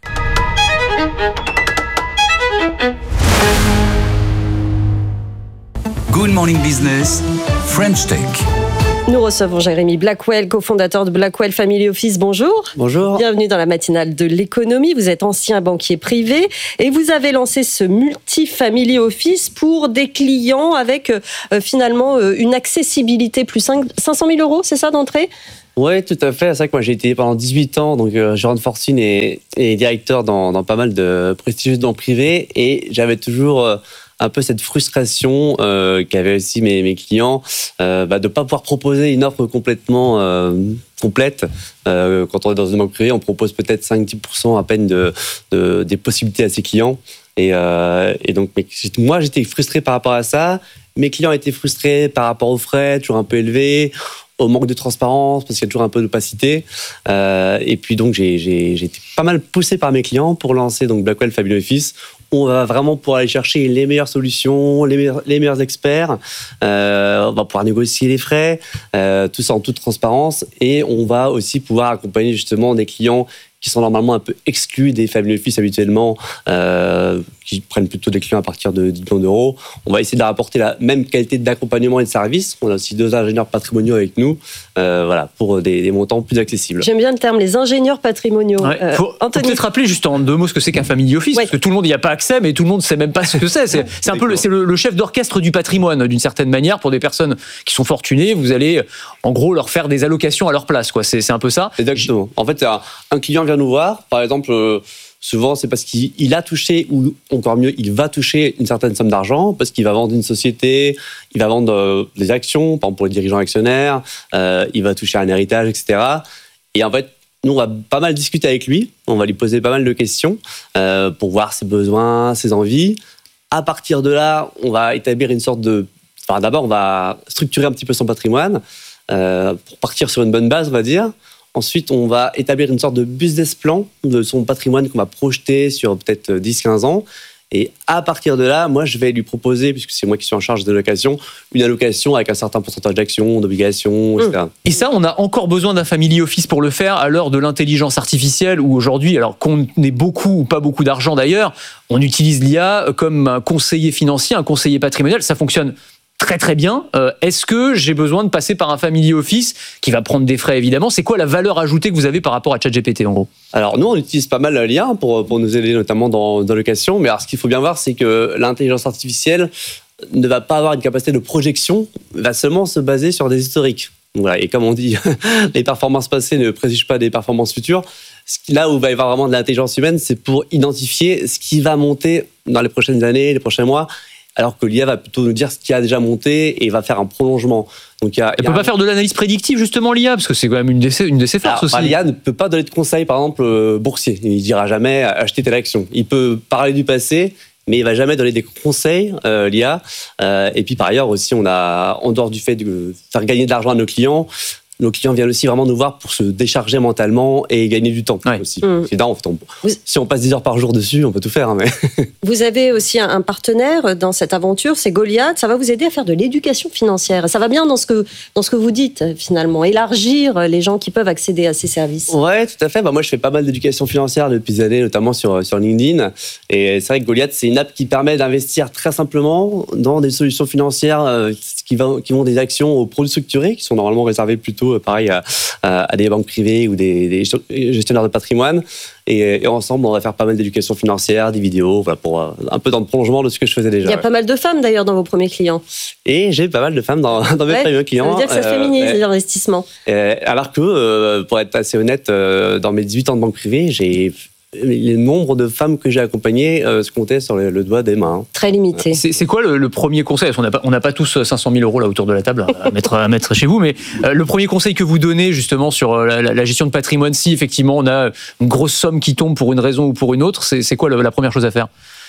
Good Morning Business, French Tech. Nous recevons Jérémy Blackwell, cofondateur de Blackwell Family Office. Bonjour. Bonjour. Bienvenue dans la matinale de l'économie. Vous êtes ancien banquier privé et vous avez lancé ce multi-family office pour des clients avec euh, finalement euh, une accessibilité plus cinq cent mille euros, c'est ça d'entrée ? Oui, tout à fait. C'est vrai que moi j'ai été pendant dix-huit ans, donc euh, gérant de fortune et, et directeur dans, dans pas mal de prestigieuses banques privées et j'avais toujours... Euh, un peu cette frustration euh, qu'avaient aussi mes, mes clients euh, bah, de ne pas pouvoir proposer une offre complètement euh, complète. Euh, quand on est dans une banque privée, on propose peut-être cinq à dix pour cent à peine de, de, des possibilités à ses clients. Et, euh, et donc, moi, j'étais frustré par rapport à ça. Mes clients étaient frustrés par rapport aux frais, toujours un peu élevés, au manque de transparence, parce qu'il y a toujours un peu d'opacité. Euh, et puis, donc, j'ai, j'ai, j'ai été pas mal poussé par mes clients pour lancer donc, Blackwell Family Office. On va vraiment pouvoir aller chercher les meilleures solutions, les meilleurs, les meilleurs experts. Euh, on va pouvoir négocier les frais, euh, tout ça en toute transparence. Et on va aussi pouvoir accompagner justement des clients qui sont normalement un peu exclus des family office habituellement, euh, qui prennent plutôt des clients à partir de dix millions d'euros. On va essayer de leur apporter la même qualité d'accompagnement et de service. On a aussi deux ingénieurs patrimoniaux avec nous, euh, voilà, pour des, des montants plus accessibles. J'aime bien le terme, les ingénieurs patrimoniaux. Ouais. Euh, faut, Anthony. faut peut-être rappeler juste en deux mots ce que c'est qu'un family office, ouais. Parce que tout le monde n'y a pas accès, mais tout le monde ne sait même pas ce que c'est. C'est, c'est un peu le, c'est le, le chef d'orchestre du patrimoine, d'une certaine manière, pour des personnes qui sont fortunées. Vous allez, en gros, leur faire des allocations à leur place, quoi. C'est, c'est un peu ça. Exactement. En fait, un, un client vient nous voir, par exemple, euh, souvent c'est parce qu'il il a touché, ou encore mieux, il va toucher une certaine somme d'argent, parce qu'il va vendre une société, il va vendre euh, des actions, par exemple pour les dirigeants actionnaires, euh, il va toucher un héritage, et cetera. Et en fait, nous, on va pas mal discuter avec lui, on va lui poser pas mal de questions euh, pour voir ses besoins, ses envies. À partir de là, on va établir une sorte de... Enfin, d'abord, on va structurer un petit peu son patrimoine euh, pour partir sur une bonne base, on va dire. Ensuite, on va établir une sorte de business plan de son patrimoine qu'on va projeter sur peut-être dix à quinze ans. Et à partir de là, moi, je vais lui proposer, puisque c'est moi qui suis en charge de l'allocation, une allocation avec un certain pourcentage d'actions, d'obligations, et cetera. Et ça, on a encore besoin d'un family office pour le faire à l'heure de l'intelligence artificielle où aujourd'hui, alors qu'on ait beaucoup ou pas beaucoup d'argent d'ailleurs, on utilise l'I A comme un conseiller financier, un conseiller patrimonial. Ça fonctionne très très bien. Euh, est-ce que j'ai besoin de passer par un family office qui va prendre des frais évidemment ? C'est quoi la valeur ajoutée que vous avez par rapport à ChatGPT en gros ? Alors nous, on utilise pas mal l'I A pour, pour nous aider notamment dans, dans l'allocation. Mais alors ce qu'il faut bien voir, c'est que l'intelligence artificielle ne va pas avoir une capacité de projection, va seulement se baser sur des historiques. Voilà. Et comme on dit, les performances passées ne préjugent pas des performances futures. Là où il va y avoir vraiment de l'intelligence humaine, c'est pour identifier ce qui va monter dans les prochaines années, les prochains mois. Alors que l'I A va plutôt nous dire ce qui a déjà monté et va faire un prolongement. Donc, il y a, Elle ne peut pas faire de l'analyse prédictive, justement, l'I A, parce que c'est quand même une de ses, une de ses forces. Alors, aussi. Bah, L'I A ne peut pas donner de conseils, par exemple, euh, boursier. Il ne dira jamais acheter telle action. Il peut parler du passé, mais il ne va jamais donner des conseils, euh, l'I A. Euh, et puis, par ailleurs, aussi, on a, en dehors du fait de faire gagner de l'argent à nos clients, nos clients viennent aussi vraiment nous voir pour se décharger mentalement et gagner du temps ouais. aussi. Mmh. Là, on, on, si on passe dix heures par jour dessus, on peut tout faire. Hein, mais... Vous avez aussi un, un partenaire dans cette aventure, c'est Goliath. Ça va vous aider à faire de l'éducation financière. Ça va bien dans ce que, dans ce que vous dites, finalement. Élargir les gens qui peuvent accéder à ces services. Oui, tout à fait. Bah, moi, je fais pas mal d'éducation financière depuis des années, notamment sur, sur LinkedIn. Et c'est vrai que Goliath, c'est une app qui permet d'investir très simplement dans des solutions financières euh, qui, va, qui vont des actions aux produits structurés, qui sont normalement réservés plutôt pareil à, à des banques privées ou des, des gestionnaires de patrimoine. Et, et ensemble, on va faire pas mal d'éducation financière, des vidéos, voilà, pour un peu dans le prolongement de ce que je faisais déjà. Il y a ouais. pas mal de femmes d'ailleurs dans vos premiers clients. Et j'ai pas mal de femmes dans, dans mes ouais, premiers clients. Ça veut dire que ça euh, féminise ouais. l'investissement. Euh, alors que, euh, pour être assez honnête, euh, dans mes dix-huit ans de banque privée, j'ai... le nombre de femmes que j'ai accompagnées euh, se comptait sur le, le doigt des mains. Très limité. C'est, c'est quoi le, le premier conseil ? Parce qu'on n'a pas, on n'a pas tous cinq cent mille euros là autour de la table à mettre, à mettre chez vous, mais euh, le premier conseil que vous donnez justement sur la, la, la gestion de patrimoine, si effectivement on a une grosse somme qui tombe pour une raison ou pour une autre, c'est, c'est quoi le, la première chose à faire ?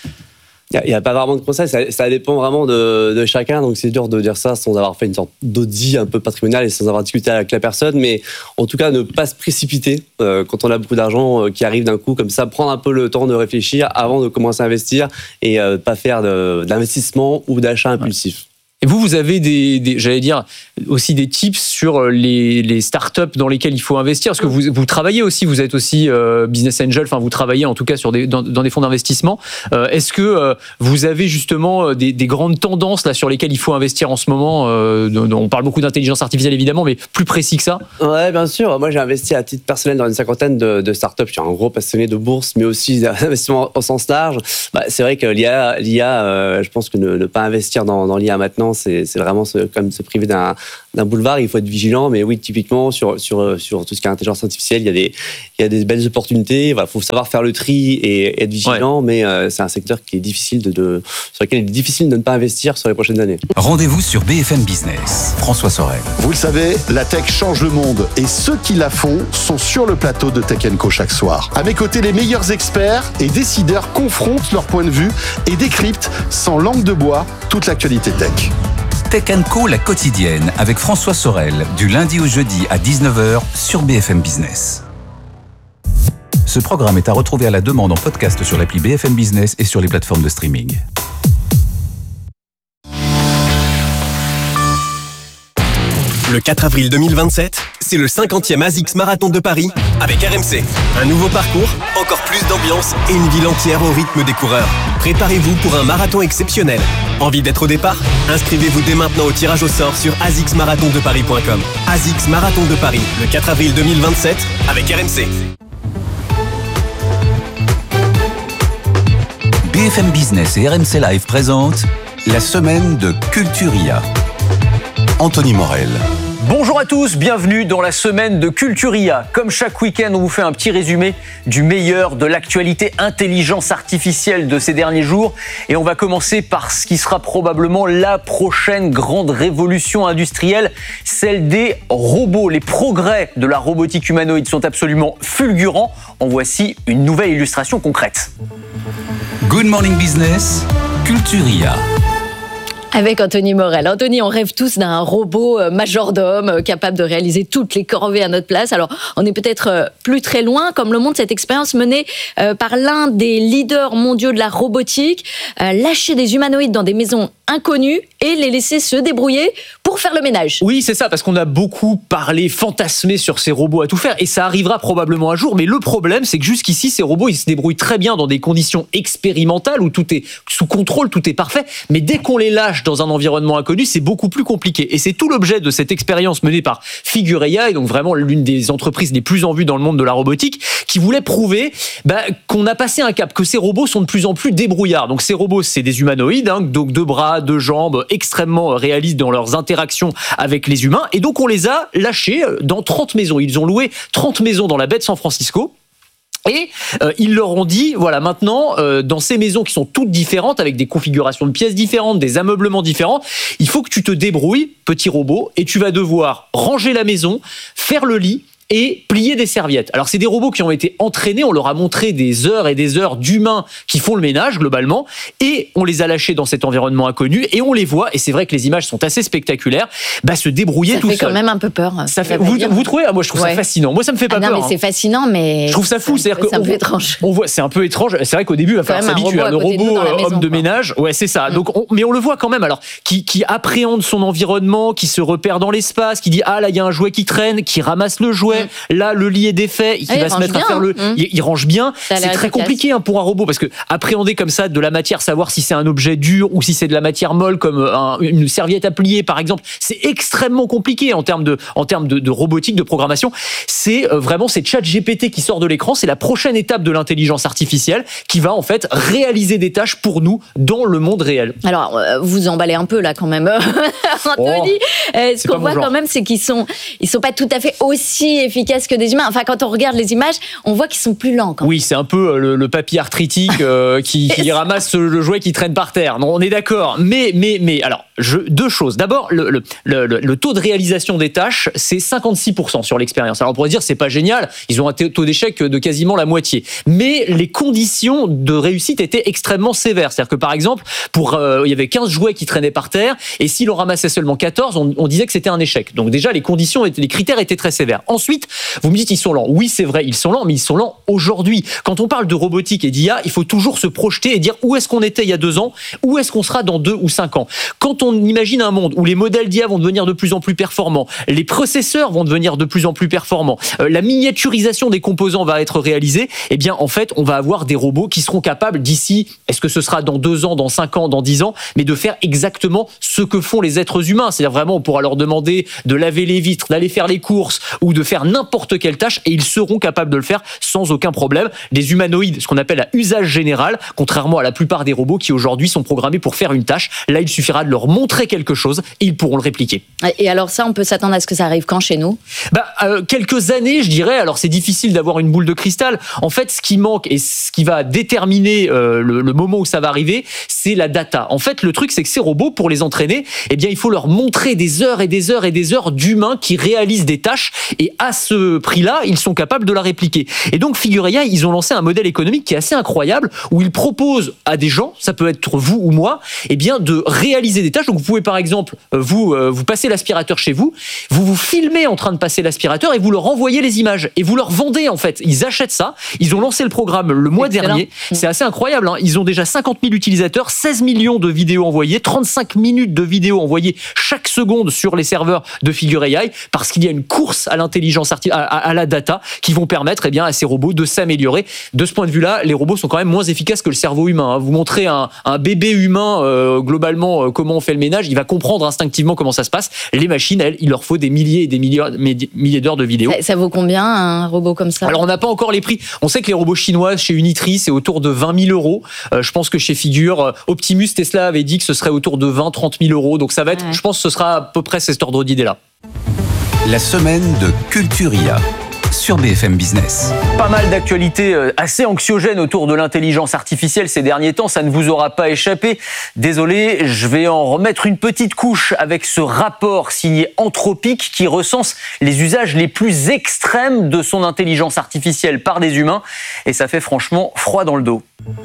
Il n'y a, a pas vraiment de conseil, ça, ça dépend vraiment de, de chacun, donc c'est dur de dire ça sans avoir fait une sorte d'audit un peu patrimonial et sans avoir discuté avec la personne, mais en tout cas ne pas se précipiter euh, quand on a beaucoup d'argent euh, qui arrive d'un coup, comme ça, prendre un peu le temps de réfléchir avant de commencer à investir et euh, pas faire de, d'investissement ou d'achat impulsif. Et vous, vous avez des, des j'allais dire, aussi des tips sur les, les startups dans lesquelles il faut investir, parce que vous, vous travaillez aussi, vous êtes aussi euh, business angel, enfin vous travaillez en tout cas sur des, dans, dans des fonds d'investissement. Euh, est-ce que euh, vous avez justement des, des grandes tendances là sur lesquelles il faut investir en ce moment euh, on parle beaucoup d'intelligence artificielle évidemment, mais plus précis que ça? Ouais, bien sûr. Moi, j'ai investi à titre personnel dans une cinquantaine de, de startups. Je suis un gros passionné de bourse, mais aussi d'investissement au sens large. Bah, c'est vrai que l'I A, l'I A euh, je pense que ne, ne pas investir dans, dans l'I A maintenant, C'est, c'est vraiment se, comme se priver d'un, d'un boulevard. Il faut être vigilant, mais oui, typiquement sur, sur, sur tout ce qui est intelligence artificielle, il y a des, il y a des belles opportunités. Il voilà, faut savoir faire le tri et être vigilant, ouais. mais euh, c'est un secteur qui est difficile de, de, sur lequel il est difficile de ne pas investir sur les prochaines années. Rendez-vous sur B F M Business. François Sorel. Vous le savez, la tech change le monde et ceux qui la font sont sur le plateau de Tech and Co chaque soir. À mes côtés, les meilleurs experts et décideurs confrontent leur point de vue et décryptent sans langue de bois toute l'actualité tech. Tech and Co, la quotidienne, avec François Sorel, du lundi au jeudi à dix-neuf heures sur B F M Business. Ce programme est à retrouver à la demande en podcast sur l'appli B F M Business et sur les plateformes de streaming. Le quatre avril deux mille vingt-sept, c'est le cinquantième ASICS Marathon de Paris avec R M C. Un nouveau parcours, encore plus d'ambiance et une ville entière au rythme des coureurs. Préparez-vous pour un marathon exceptionnel. Envie d'être au départ? Inscrivez-vous dès maintenant au tirage au sort sur a s i c s marathon de paris point com. ASICS Marathon de Paris, le quatre avril deux mille vingt-sept avec R M C. B F M Business et R M C Live présentent la semaine de Culturia. Anthony Morel. Bonjour à tous, bienvenue dans la semaine de Culturia. Comme chaque week-end, on vous fait un petit résumé du meilleur de l'actualité intelligence artificielle de ces derniers jours. Et on va commencer par ce qui sera probablement la prochaine grande révolution industrielle, celle des robots. Les progrès de la robotique humanoïde sont absolument fulgurants. En voici une nouvelle illustration concrète. Good Morning Business, Culturia. Avec Anthony Morel. Anthony, on rêve tous d'un robot majordome capable de réaliser toutes les corvées à notre place. Alors, on est peut-être plus très loin, comme le montre cette expérience menée par l'un des leaders mondiaux de la robotique. Lâcher des humanoïdes dans des maisons inconnues et les laisser se débrouiller pour faire le ménage. Oui, c'est ça, parce qu'on a beaucoup parlé, fantasmé sur ces robots à tout faire, et ça arrivera probablement un jour, mais le problème, c'est que jusqu'ici, ces robots, ils se débrouillent très bien dans des conditions expérimentales où tout est sous contrôle, tout est parfait, mais dès qu'on les lâche dans un environnement inconnu, c'est beaucoup plus compliqué. Et c'est tout l'objet de cette expérience menée par Figure A I, donc vraiment l'une des entreprises les plus en vue dans le monde de la robotique, qui voulait prouver bah, qu'on a passé un cap, que ces robots sont de plus en plus débrouillards. Donc ces robots, c'est des humanoïdes, hein, donc deux bras, deux jambes, extrêmement réalistes dans leurs interactions avec les humains. Et donc on les a lâchés dans trente maisons. Ils ont loué trente maisons dans la baie de San Francisco. Et euh, ils leur ont dit, voilà, maintenant, euh, dans ces maisons qui sont toutes différentes, avec des configurations de pièces différentes, des ameublements différents, il faut que tu te débrouilles, petit robot, et tu vas devoir ranger la maison, faire le lit, et plier des serviettes. Alors, c'est des robots qui ont été entraînés, on leur a montré des heures et des heures d'humains qui font le ménage, globalement, et on les a lâchés dans cet environnement inconnu, et on les voit, et c'est vrai que les images sont assez spectaculaires, bah, se débrouiller tout seul. Ça fait quand même un peu peur. Ça fait, vous, vous trouvez? Ah, moi, je trouve ouais. ça fascinant. Moi, ça me fait pas ah non, peur. mais hein. c'est fascinant, mais... Je trouve ça fou. C'est, c'est-à-dire c'est un que peu on, étrange. On voit, c'est un peu étrange. C'est vrai qu'au début, il va falloir s'habituer à le robot euh, maison, homme de quoi. ménage. Ouais, c'est ça. Mm. Donc, on, mais on le voit quand même, alors, qui, qui appréhende son environnement, qui se repère dans l'espace, qui dit, ah, là, il y a un jouet qui traîne, qui ramasse le jouet, mm. là, le lit est défait, qui ah, va se mettre bien, à faire le, mmh. il, il range bien. Ça c'est très efficace. Compliqué hein, pour un robot parce que appréhender comme ça de la matière, savoir si c'est un objet dur ou si c'est de la matière molle comme un, une serviette à plier par exemple, c'est extrêmement compliqué en termes de, en termes de, de robotique, de programmation. C'est euh, vraiment c'est ChatGPT qui sort de l'écran, c'est la prochaine étape de l'intelligence artificielle qui va en fait réaliser des tâches pour nous dans le monde réel. Alors euh, vous emballez un peu là quand même, Anthony. Oh, euh, ce qu'on voit quand même, c'est qu'ils sont, ils sont pas tout à fait aussi efficaces que des humains. Enfin, quand on regarde les images, on voit qu'ils sont plus lents. Quand même. Oui, c'est un peu le, le papy arthritique euh, qui, qui ramasse le jouet qui traîne par terre. Non, on est d'accord. Mais, mais, mais, alors, je, deux choses. D'abord, le, le, le, le taux de réalisation des tâches, c'est cinquante-six pour cent sur l'expérience. Alors on pourrait dire c'est pas génial, ils ont un taux d'échec de quasiment la moitié. Mais les conditions de réussite étaient extrêmement sévères. C'est-à-dire que par exemple, pour euh, il y avait quinze jouets qui traînaient par terre, et s'il en ramassait seulement quatorze, on, on disait que c'était un échec. Donc déjà, les conditions, les critères étaient très sévères. Ensuite, vous me dites ils sont lents. Oui, c'est vrai, ils sont lents, mais ils sont lents aujourd'hui. Quand on parle de robotique et d'I A, il faut toujours se projeter et dire où est-ce qu'on était il y a deux ans, où est-ce qu'on sera dans deux ou cinq ans. Quand on imagine un monde où les modèles d'I A vont devenir de plus en plus performants, les processeurs vont devenir de plus en plus performants, euh, la miniaturisation des composants va être réalisée, eh bien en fait, on va avoir des robots qui seront capables d'ici, est-ce que ce sera dans deux ans, dans cinq ans, dans dix ans, mais de faire exactement ce que font les êtres humains. C'est-à-dire vraiment, on pourra leur demander de laver les vitres, d'aller faire les courses ou de faire n'importe quelle tâche et ils seront capables de le faire sans aucun problème. Les humanoïdes, ce qu'on appelle à usage général, contrairement à la plupart des robots qui aujourd'hui sont programmés pour faire une tâche, là il suffira de leur montrer quelque chose et ils pourront le répliquer. Et alors ça, on peut s'attendre à ce que ça arrive quand chez nous ? Bah, euh, quelques années, je dirais. Alors c'est difficile d'avoir une boule de cristal. En fait, ce qui manque et ce qui va déterminer euh, le, le moment où ça va arriver, c'est la data. En fait, le truc, c'est que ces robots, pour les entraîner, eh bien, il faut leur montrer des heures et des heures et des heures d'humains qui réalisent des tâches et à ce prix-là, ils sont capables de la répliquer. Et donc, Figuria, ils ont lancé un modèle économique qui est assez incroyable où ils proposent à des gens, ça peut être vous ou moi, eh bien, de réaliser des tâches. Donc, vous pouvez par exemple, vous, euh, vous passez l'aspirateur chez vous, vous vous filmez en train de passer l'aspirateur et vous leur envoyez les images et vous leur vendez en fait. Ils achètent ça. Ils ont lancé le programme le mois Excellent. dernier. C'est assez incroyable. Hein. Ils ont déjà cinquante mille utilisateurs, seize millions de vidéos envoyées, trente-cinq minutes de vidéos envoyées chaque seconde sur les serveurs de Figure A I parce qu'il y a une course à l'intelligence artificielle, à, à la data qui vont permettre eh bien, à ces robots de s'améliorer. De ce point de vue-là, les robots sont quand même moins efficaces que le cerveau humain. Hein. Vous montrez un, un bébé humain euh, globalement euh, comment on fait le ménage, il va comprendre instinctivement comment ça se passe. Les machines, elles, il leur faut des milliers et des milliers, milliers d'heures de vidéos. Ça, ça vaut combien un robot comme ça ? Alors on n'a pas encore les prix. On sait que les robots chinois chez Unitree, c'est autour de vingt mille euros. Euh, je pense que chez Figure, euh, Optimus, Tesla avait dit que ce serait autour de vingt à trente mille euros. Donc ça va être, ouais. je pense que ce sera à peu près cet ordre d'idée-là. La semaine de Culturia sur B F M Business. Pas mal d'actualités assez anxiogènes autour de l'intelligence artificielle ces derniers temps, ça ne vous aura pas échappé. Désolé, je vais en remettre une petite couche avec ce rapport signé Anthropic qui recense les usages les plus extrêmes de son intelligence artificielle par des humains et ça fait franchement froid dans le dos.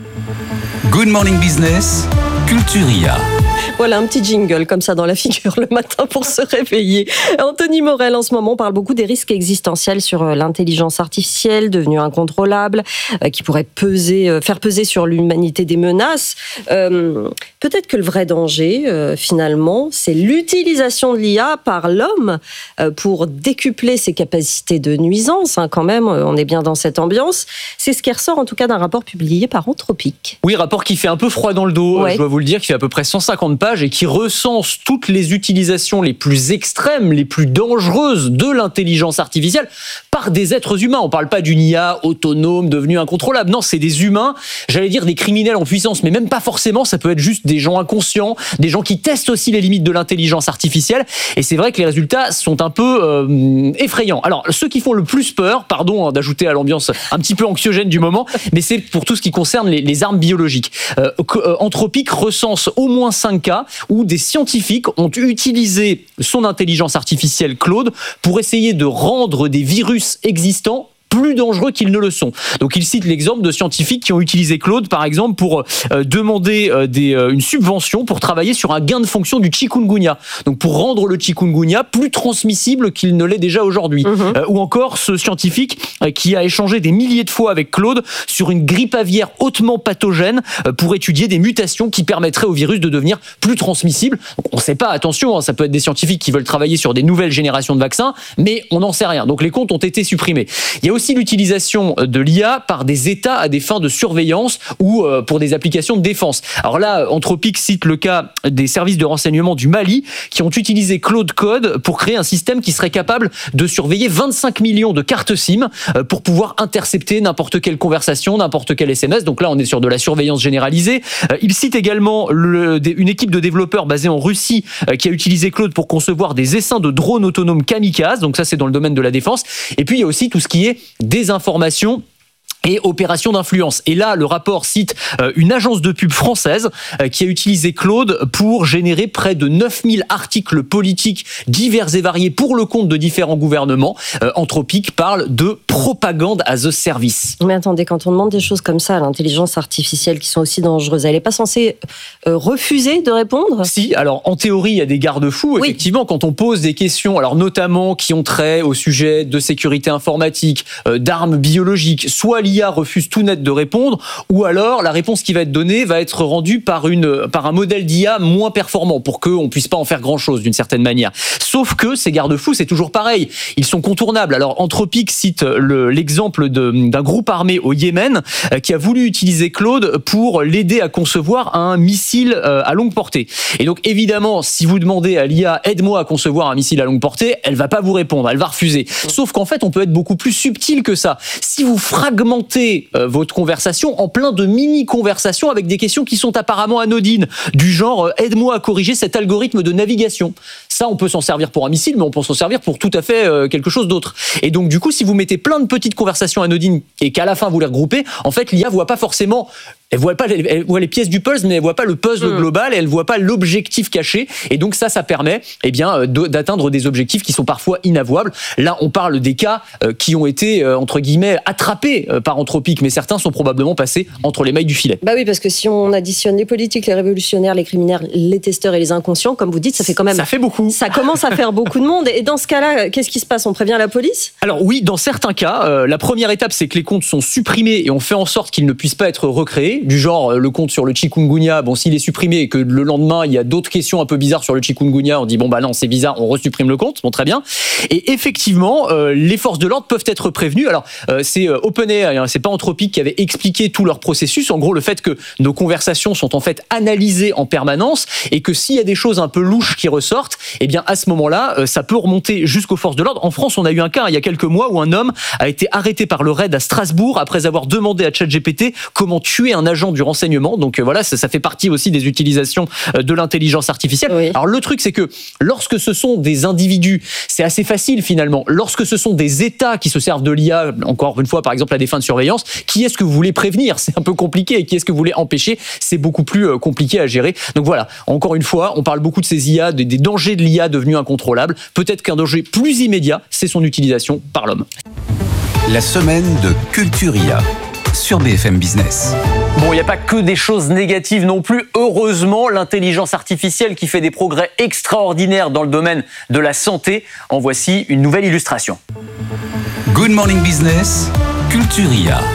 Good Morning Business, Culturia. Voilà un petit jingle comme ça dans la figure le matin pour se réveiller. Anthony Morel en ce moment parle beaucoup des risques existentiels sur l'intelligence artificielle devenue incontrôlable, euh, qui pourrait peser, euh, faire peser sur l'humanité des menaces. Euh, peut-être que le vrai danger, euh, finalement, c'est l'utilisation de l'I A par l'homme euh, pour décupler ses capacités de nuisance. Hein, quand même, on est bien dans cette ambiance. C'est ce qui ressort en tout cas d'un rapport publié par Anthropic. Oui, rapport qui fait un peu froid dans le dos, ouais. Je dois vous le dire, qui fait à peu près cent cinquante pages et qui recense toutes les utilisations les plus extrêmes, les plus dangereuses de l'intelligence artificielle par des êtres humains. On ne parle pas d'une I A autonome devenue incontrôlable. Non, c'est des humains, j'allais dire des criminels en puissance, mais même pas forcément. Ça peut être juste des gens inconscients, des gens qui testent aussi les limites de l'intelligence artificielle. Et c'est vrai que les résultats sont un peu euh, effrayants. Alors, ceux qui font le plus peur, pardon hein, d'ajouter à l'ambiance un petit peu anxiogène du moment, mais c'est pour tout ce qui concerne les, les armes biologiques. Euh, Anthropic recense au moins cinq cas où des scientifiques ont utilisé son intelligence artificielle Claude pour essayer de rendre des virus existants plus dangereux qu'ils ne le sont. Donc il cite l'exemple de scientifiques qui ont utilisé Claude par exemple pour euh, demander euh, des, euh, une subvention pour travailler sur un gain de fonction du chikungunya. Donc pour rendre le chikungunya plus transmissible qu'il ne l'est déjà aujourd'hui. Mmh. Euh, ou encore ce scientifique euh, qui a échangé des milliers de fois avec Claude sur une grippe aviaire hautement pathogène euh, pour étudier des mutations qui permettraient au virus de devenir plus transmissible. Donc, on ne sait pas, attention, hein, ça peut être des scientifiques qui veulent travailler sur des nouvelles générations de vaccins, mais on n'en sait rien. Donc les comptes ont été supprimés. Il y a aussi l'utilisation de l'I A par des États à des fins de surveillance ou euh, pour des applications de défense. Alors là, Anthropic cite le cas des services de renseignement du Mali qui ont utilisé Claude Code pour créer un système qui serait capable de surveiller vingt-cinq millions de cartes SIM euh, pour pouvoir intercepter n'importe quelle conversation, n'importe quel S M S. Donc là, on est sur de la surveillance généralisée. Euh, il cite également le, une équipe de développeurs basée en Russie euh, qui a utilisé Claude pour concevoir des essaims de drones autonomes kamikazes. Donc ça, c'est dans le domaine de la défense. Et puis, il y a aussi tout ce qui est désinformation et opération d'influence. Et là, le rapport cite euh, une agence de pub française euh, qui a utilisé Claude pour générer près de neuf mille articles politiques divers et variés pour le compte de différents gouvernements. Euh, Anthropic parle de propagande as a service. Mais attendez, quand on demande des choses comme ça à l'intelligence artificielle qui sont aussi dangereuses, elle n'est pas censée euh, refuser de répondre ? Si, alors en théorie, il y a des garde-fous. Oui. Effectivement, quand on pose des questions, alors notamment qui ont trait au sujet de sécurité informatique, euh, d'armes biologiques, soit l'I A refuse tout net de répondre, ou alors la réponse qui va être donnée va être rendue par, une, par un modèle d'I A moins performant pour qu'on ne puisse pas en faire grand-chose d'une certaine manière. Sauf que ces garde-fous, c'est toujours pareil. Ils sont contournables. Alors Anthropic cite le, l'exemple de, d'un groupe armé au Yémen euh, qui a voulu utiliser Claude pour l'aider à concevoir un missile euh, à longue portée. Et donc évidemment, si vous demandez à l'I A « aide-moi à concevoir un missile à longue portée », elle va pas vous répondre, elle va refuser. Sauf qu'en fait, on peut être beaucoup plus subtil que ça. Si vous fragmentez Euh, votre conversation en plein de mini-conversations avec des questions qui sont apparemment anodines, du genre euh, « aide-moi à corriger cet algorithme de navigation ». Ça, on peut s'en servir pour un missile, mais on peut s'en servir pour tout à fait euh, quelque chose d'autre. Et donc, du coup, si vous mettez plein de petites conversations anodines et qu'à la fin, vous les regroupez, en fait, l'I A voit pas forcément... Elle voit pas, les, elle voit les pièces du puzzle, mais elle voit pas le puzzle mmh. global, et elle voit pas l'objectif caché. Et donc ça, ça permet, eh bien, d'atteindre des objectifs qui sont parfois inavouables. Là, on parle des cas euh, qui ont été euh, entre guillemets attrapés euh, par Anthropic, mais certains sont probablement passés entre les mailles du filet. Bah oui, parce que si on additionne les politiques, les révolutionnaires, les criminels, les testeurs et les inconscients, comme vous dites, ça fait quand même. Ça fait beaucoup. Ça commence à faire beaucoup de monde. Et dans ce cas-là, qu'est-ce qui se passe ? On prévient la police ? Alors oui, dans certains cas, euh, la première étape, c'est que les comptes sont supprimés et on fait en sorte qu'ils ne puissent pas être recréés. Du genre euh, le compte sur le chikungunya, bon, s'il est supprimé et que le lendemain, il y a d'autres questions un peu bizarres sur le chikungunya, on dit, bon, bah non, c'est bizarre, on resupprime le compte, bon, très bien. Et effectivement, euh, les forces de l'ordre peuvent être prévenues. Alors, euh, c'est euh, OpenAI, hein, c'est pas Anthropic qui avait expliqué tout leur processus. En gros, le fait que nos conversations sont en fait analysées en permanence et que s'il y a des choses un peu louches qui ressortent, eh bien, à ce moment-là, euh, ça peut remonter jusqu'aux forces de l'ordre. En France, on a eu un cas, hein, il y a quelques mois, où un homme a été arrêté par le raid à Strasbourg après avoir demandé à ChatGPT comment tuer un agent du renseignement. Donc euh, voilà, ça, ça fait partie aussi des utilisations euh, de l'intelligence artificielle. Oui. Alors le truc, c'est que lorsque ce sont des individus, c'est assez facile finalement. Lorsque ce sont des États qui se servent de l'I A, encore une fois, par exemple à des fins de surveillance, qui est-ce que vous voulez prévenir ? C'est un peu compliqué. Et qui est-ce que vous voulez empêcher ? C'est beaucoup plus euh, compliqué à gérer. Donc voilà, encore une fois, on parle beaucoup de ces I A, des, des dangers de l'I A devenus incontrôlables. Peut-être qu'un danger plus immédiat, c'est son utilisation par l'homme. La semaine de Culture I A sur B F M Business. Bon, il n'y a pas que des choses négatives non plus. Heureusement, l'intelligence artificielle qui fait des progrès extraordinaires dans le domaine de la santé. En voici une nouvelle illustration. Good Morning Business, Culture I A.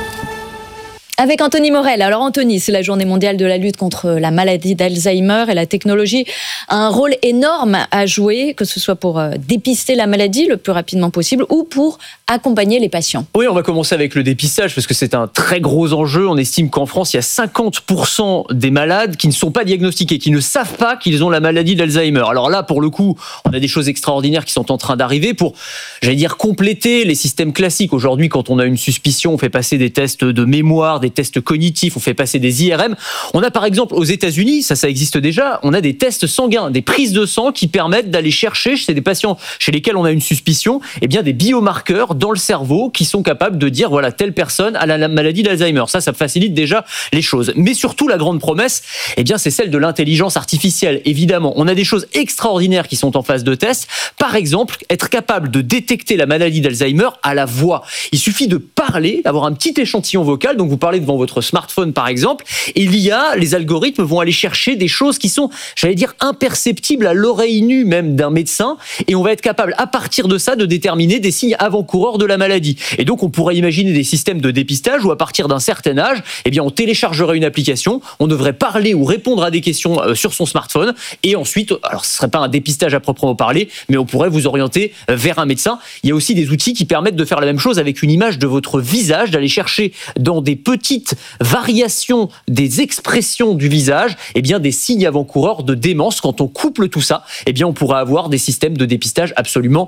Avec Anthony Morel. Alors Anthony, c'est la journée mondiale de la lutte contre la maladie d'Alzheimer et la technologie a un rôle énorme à jouer, que ce soit pour dépister la maladie le plus rapidement possible ou pour accompagner les patients. Oui, on va commencer avec le dépistage parce que c'est un très gros enjeu. On estime qu'en France, il y a cinquante pour cent des malades qui ne sont pas diagnostiqués, qui ne savent pas qu'ils ont la maladie d'Alzheimer. Alors là, pour le coup, on a des choses extraordinaires qui sont en train d'arriver pour, j'allais dire, compléter les systèmes classiques. Aujourd'hui, quand on a une suspicion, on fait passer des tests de mémoire, des tests cognitifs, on fait passer des I R M. On a par exemple aux États-Unis, ça, ça existe déjà, on a des tests sanguins, des prises de sang qui permettent d'aller chercher chez des patients chez lesquels on a une suspicion, eh bien des biomarqueurs dans le cerveau qui sont capables de dire voilà, telle personne a la maladie d'Alzheimer. Ça, ça facilite déjà les choses. Mais surtout, la grande promesse, eh bien, c'est celle de l'intelligence artificielle. Évidemment, on a des choses extraordinaires qui sont en phase de test. Par exemple, être capable de détecter la maladie d'Alzheimer à la voix. Il suffit de parler, d'avoir un petit échantillon vocal. Donc, vous parlez devant votre smartphone, par exemple, et l'I A, les algorithmes vont aller chercher des choses qui sont, j'allais dire, imperceptibles à l'oreille nue même d'un médecin, et on va être capable, à partir de ça, de déterminer des signes avant-coureurs de la maladie. Et donc, on pourrait imaginer des systèmes de dépistage où, à partir d'un certain âge, eh bien, on téléchargerait une application, on devrait parler ou répondre à des questions sur son smartphone, et ensuite, alors, ce serait pas un dépistage à proprement parler, mais on pourrait vous orienter vers un médecin. Il y a aussi des outils qui permettent de faire la même chose avec une image de votre visage, d'aller chercher dans des petites variations des expressions du visage, eh bien, des signes avant-coureurs de démence. Quand on couple tout ça, eh bien, on pourra avoir des systèmes de dépistage absolument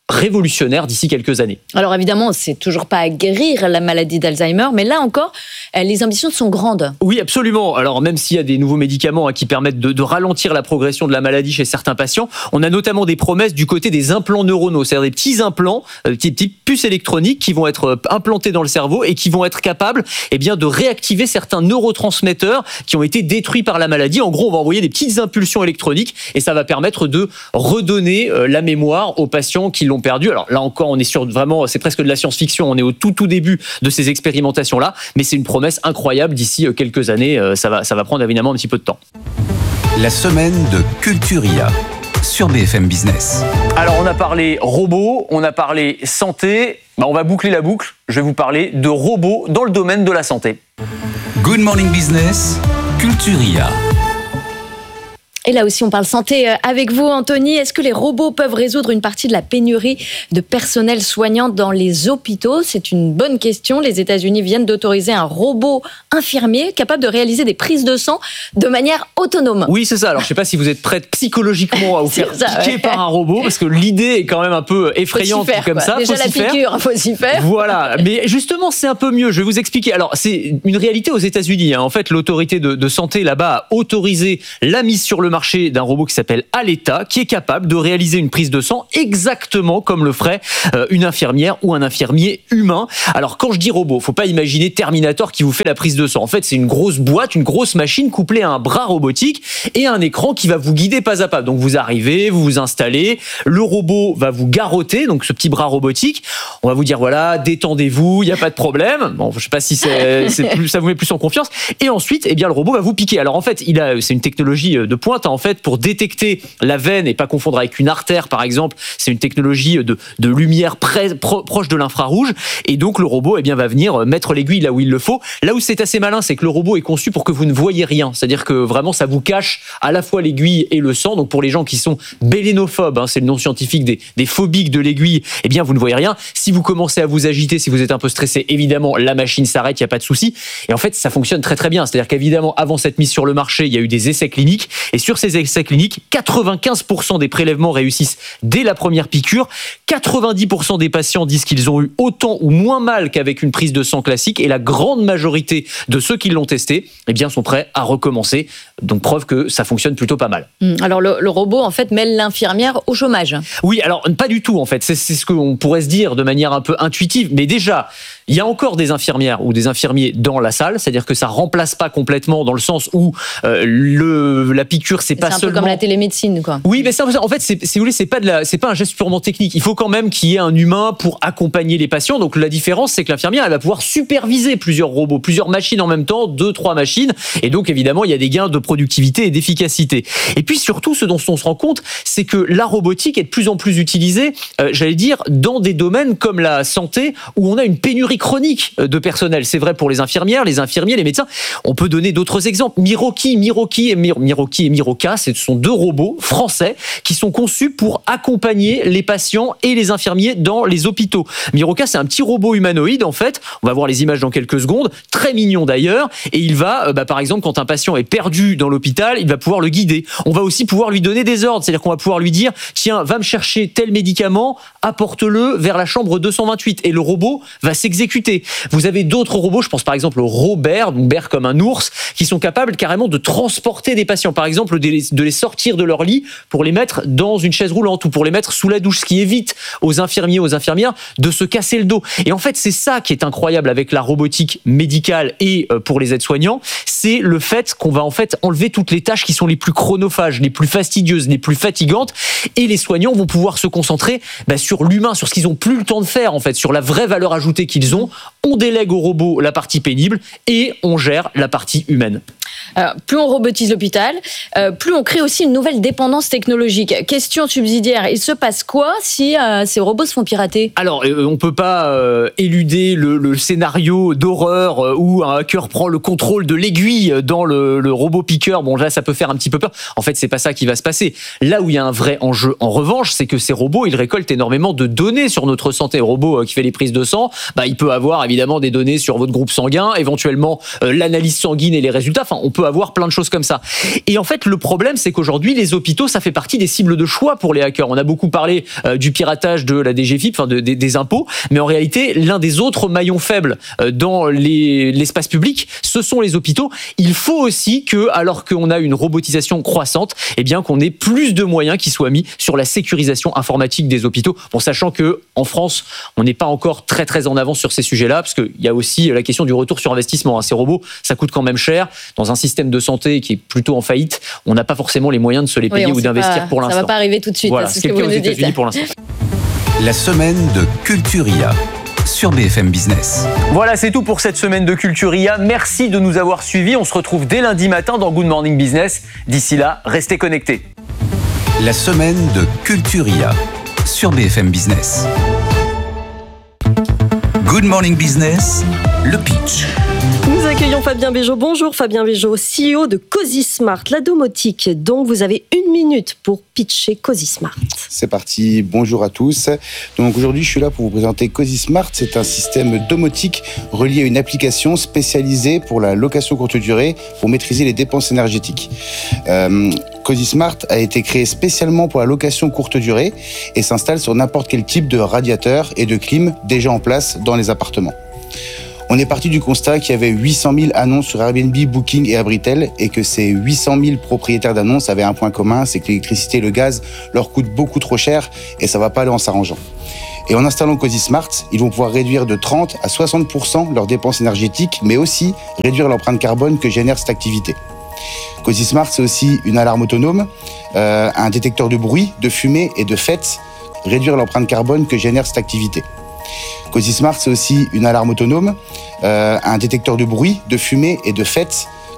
révolutionnaire d'ici quelques années. Alors évidemment, c'est toujours pas à guérir la maladie d'Alzheimer, mais là encore, les ambitions sont grandes. Oui, absolument. Alors même s'il y a des nouveaux médicaments hein, qui permettent de, de ralentir la progression de la maladie chez certains patients, on a notamment des promesses du côté des implants neuronaux, c'est-à-dire des petits implants, des euh, petites, petites puces électroniques qui vont être implantés dans le cerveau et qui vont être capables eh bien, de réactiver certains neurotransmetteurs qui ont été détruits par la maladie. En gros, on va envoyer des petites impulsions électroniques et ça va permettre de redonner euh, la mémoire aux patients qui l'ont perdu. Alors là encore, on est sur vraiment, c'est presque de la science-fiction, on est au tout tout début de ces expérimentations-là, mais c'est une promesse incroyable. D'ici quelques années, ça va, ça va prendre évidemment un petit peu de temps. La semaine de Culturia sur B F M Business. Alors on a parlé robots, on a parlé santé, bah, on va boucler la boucle, je vais vous parler de robots dans le domaine de la santé. Good Morning Business, Culturia. Et là aussi, on parle santé avec vous, Anthony. Est-ce que les robots peuvent résoudre une partie de la pénurie de personnel soignant dans les hôpitaux ? C'est une bonne question. Les États-Unis viennent d'autoriser un robot infirmier capable de réaliser des prises de sang de manière autonome. Oui, c'est ça. Alors, je ne sais pas si vous êtes prête psychologiquement à vous faire ça, piquer ouais. par un robot, parce que l'idée est quand même un peu effrayante faire, comme quoi. ça. Déjà faut la piqûre, il faut s'y faire. Voilà. Mais justement, c'est un peu mieux. Je vais vous expliquer. Alors, c'est une réalité aux États-Unis. Hein. En fait, l'autorité de, de santé là-bas a autorisé la mise sur le marché d'un robot qui s'appelle Aleta, qui est capable de réaliser une prise de sang exactement comme le ferait euh, une infirmière ou un infirmier humain. Alors quand je dis robot, faut pas imaginer Terminator qui vous fait la prise de sang. En fait, c'est une grosse boîte, une grosse machine couplée à un bras robotique et un écran qui va vous guider pas à pas. Donc vous arrivez, vous vous installez, le robot va vous garrotter, donc ce petit bras robotique. On va vous dire voilà, détendez-vous, il y a pas de problème. Bon, je sais pas si c'est, c'est plus, ça vous met plus en confiance. Et ensuite, eh bien le robot va vous piquer. Alors en fait, il a, c'est une technologie de pointe hein, en fait. Pour détecter la veine et pas confondre avec une artère, par exemple, c'est une technologie de, de lumière près, pro, proche de l'infrarouge. Et donc, le robot eh bien, va venir mettre l'aiguille là où il le faut. Là où c'est assez malin, c'est que le robot est conçu pour que vous ne voyez rien. C'est-à-dire que vraiment, ça vous cache à la fois l'aiguille et le sang. Donc, pour les gens qui sont bélénophobes, hein, c'est le nom scientifique des, des phobiques de l'aiguille, eh bien, vous ne voyez rien. Si vous commencez à vous agiter, si vous êtes un peu stressé, évidemment, la machine s'arrête, il n'y a pas de souci. Et en fait, ça fonctionne très très bien. C'est-à-dire qu'évidemment, avant cette mise sur le marché, il y a eu des essais cliniques. Et sur ces essais cliniques, quatre-vingt-quinze pour cent des prélèvements réussissent dès la première piqûre. quatre-vingt-dix pour cent des patients disent qu'ils ont eu autant ou moins mal qu'avec une prise de sang classique. Et la grande majorité de ceux qui l'ont testé, eh bien, sont prêts à recommencer. Donc, preuve que ça fonctionne plutôt pas mal. Alors, le, le robot, en fait, mêle l'infirmière au chômage. Oui, alors, pas du tout, en fait. C'est, c'est ce qu'on pourrait se dire de manière un peu intuitive. Mais déjà, il y a encore des infirmières ou des infirmiers dans la salle. C'est-à-dire que ça remplace pas complètement dans le sens où euh, le, la piqûre, c'est, c'est pas seulement... C'est un peu comme la télémédecine, quoi. Oui, mais ça, en fait, c'est, si vous voulez, c'est pas de la, c'est pas un geste purement technique. Il faut quand même qu'il y ait un humain pour accompagner les patients. Donc, la différence, c'est que l'infirmière, elle va pouvoir superviser plusieurs robots, plusieurs machines en même temps, deux, trois machines. Et donc, évidemment, il y a des gains de productivité et d'efficacité. Et puis, surtout, ce dont on se rend compte, c'est que la robotique est de plus en plus utilisée, euh, j'allais dire, dans des domaines comme la santé, où on a une pénurie chronique de personnel. C'est vrai pour les infirmières, les infirmiers, les médecins. On peut donner d'autres exemples. Miroki, Miroki et Mir- Miroki et Miroka, ce sont deux robots français qui sont conçus pour accompagner les patients et les infirmiers dans les hôpitaux. Miroka, c'est un petit robot humanoïde, en fait. On va voir les images dans quelques secondes. Très mignon d'ailleurs. Et il va, bah, par exemple, quand un patient est perdu dans l'hôpital, il va pouvoir le guider. On va aussi pouvoir lui donner des ordres. C'est-à-dire qu'on va pouvoir lui dire, tiens, va me chercher tel médicament, apporte-le vers la chambre deux cent vingt-huit. Et le robot va s'exécuter. Vous avez d'autres robots, je pense par exemple au Robert, donc Bear comme un ours, qui sont capables carrément de transporter des patients. Par exemple, de les, de les sortir de leur lit pour les mettre dans une chaise roulante ou pour les mettre sous la douche, ce qui évite aux infirmiers, aux infirmières de se casser le dos. Et en fait, c'est ça qui est incroyable avec la robotique médicale et pour les aides-soignants, c'est le fait qu'on va en fait enlever toutes les tâches qui sont les plus chronophages, les plus fastidieuses, les plus fatigantes, et les soignants vont pouvoir se concentrer bah, sur l'humain, sur ce qu'ils ont plus le temps de faire en fait, sur la vraie valeur ajoutée qu'ils ont. On délègue au robot la partie pénible et on gère la partie humaine. Alors, plus on robotise l'hôpital, euh, plus on crée aussi une nouvelle dépendance technologique. Question subsidiaire, il se passe quoi si euh, ces robots se font pirater ? Alors, euh, on ne peut pas euh, éluder le, le scénario d'horreur euh, où un hacker prend le contrôle de l'aiguille dans le, le robot piqueur. Bon, là, ça peut faire un petit peu peur. En fait, c'est pas ça qui va se passer. Là où il y a un vrai enjeu, en revanche, c'est que ces robots, ils récoltent énormément de données sur notre santé. Le robot euh, qui fait les prises de sang, bah, il peut avoir évidemment des données sur votre groupe sanguin, éventuellement euh, l'analyse sanguine et les résultats. Enfin, Enfin, on peut avoir plein de choses comme ça. Et en fait, le problème, c'est qu'aujourd'hui, les hôpitaux, ça fait partie des cibles de choix pour les hackers. On a beaucoup parlé euh, du piratage de la D G F I P, enfin de, de, des impôts, mais en réalité, l'un des autres maillons faibles euh, dans les, l'espace public, ce sont les hôpitaux. Il faut aussi que, alors qu'on a une robotisation croissante, eh bien qu'on ait plus de moyens qui soient mis sur la sécurisation informatique des hôpitaux. Bon, sachant que en France, on n'est pas encore très très en avance sur ces sujets-là, parce qu'il y a aussi la question du retour sur investissement. Ces robots, ça coûte quand même cher. Dans un système de santé qui est plutôt en faillite, on n'a pas forcément les moyens de se les payer oui, ou d'investir pas, pour l'instant. Ça va pas arriver tout de suite. Voilà, c'est ce, ce que vous nous dites. Pour l'instant. La semaine de Culturia sur B F M Business. Voilà, c'est tout pour cette semaine de Culturia. Merci de nous avoir suivis. On se retrouve dès lundi matin dans Good Morning Business. D'ici là, restez connectés. La semaine de Culturia sur B F M Business. Good Morning Business, le pitch. Nous accueillons Fabien Béjot. Bonjour Fabien Béjot, C E O de CoziSmart, la domotique. Donc vous avez une minute pour pitcher CoziSmart. C'est parti, bonjour à tous. Donc aujourd'hui je suis là pour vous présenter CoziSmart. C'est un système domotique relié à une application spécialisée pour la location courte durée pour maîtriser les dépenses énergétiques. Euh, CoziSmart a été créé spécialement pour la location courte durée et s'installe sur n'importe quel type de radiateur et de clim déjà en place dans les appartements. On est parti du constat qu'il y avait huit cent mille annonces sur Airbnb, Booking et Abritel et que ces huit cent mille propriétaires d'annonces avaient un point commun, c'est que l'électricité et le gaz leur coûtent beaucoup trop cher et ça va pas aller en s'arrangeant. Et en installant CoziSmart, ils vont pouvoir réduire de trente à soixante pour cent leurs dépenses énergétiques, mais aussi réduire l'empreinte carbone que génère cette activité. CoziSmart, c'est aussi une alarme autonome, euh, un détecteur de bruit, de fumée et de fête, réduire l'empreinte carbone que génère cette activité. CoziSmart, c'est aussi une alarme autonome, euh, un détecteur de bruit, de fumée et de fête,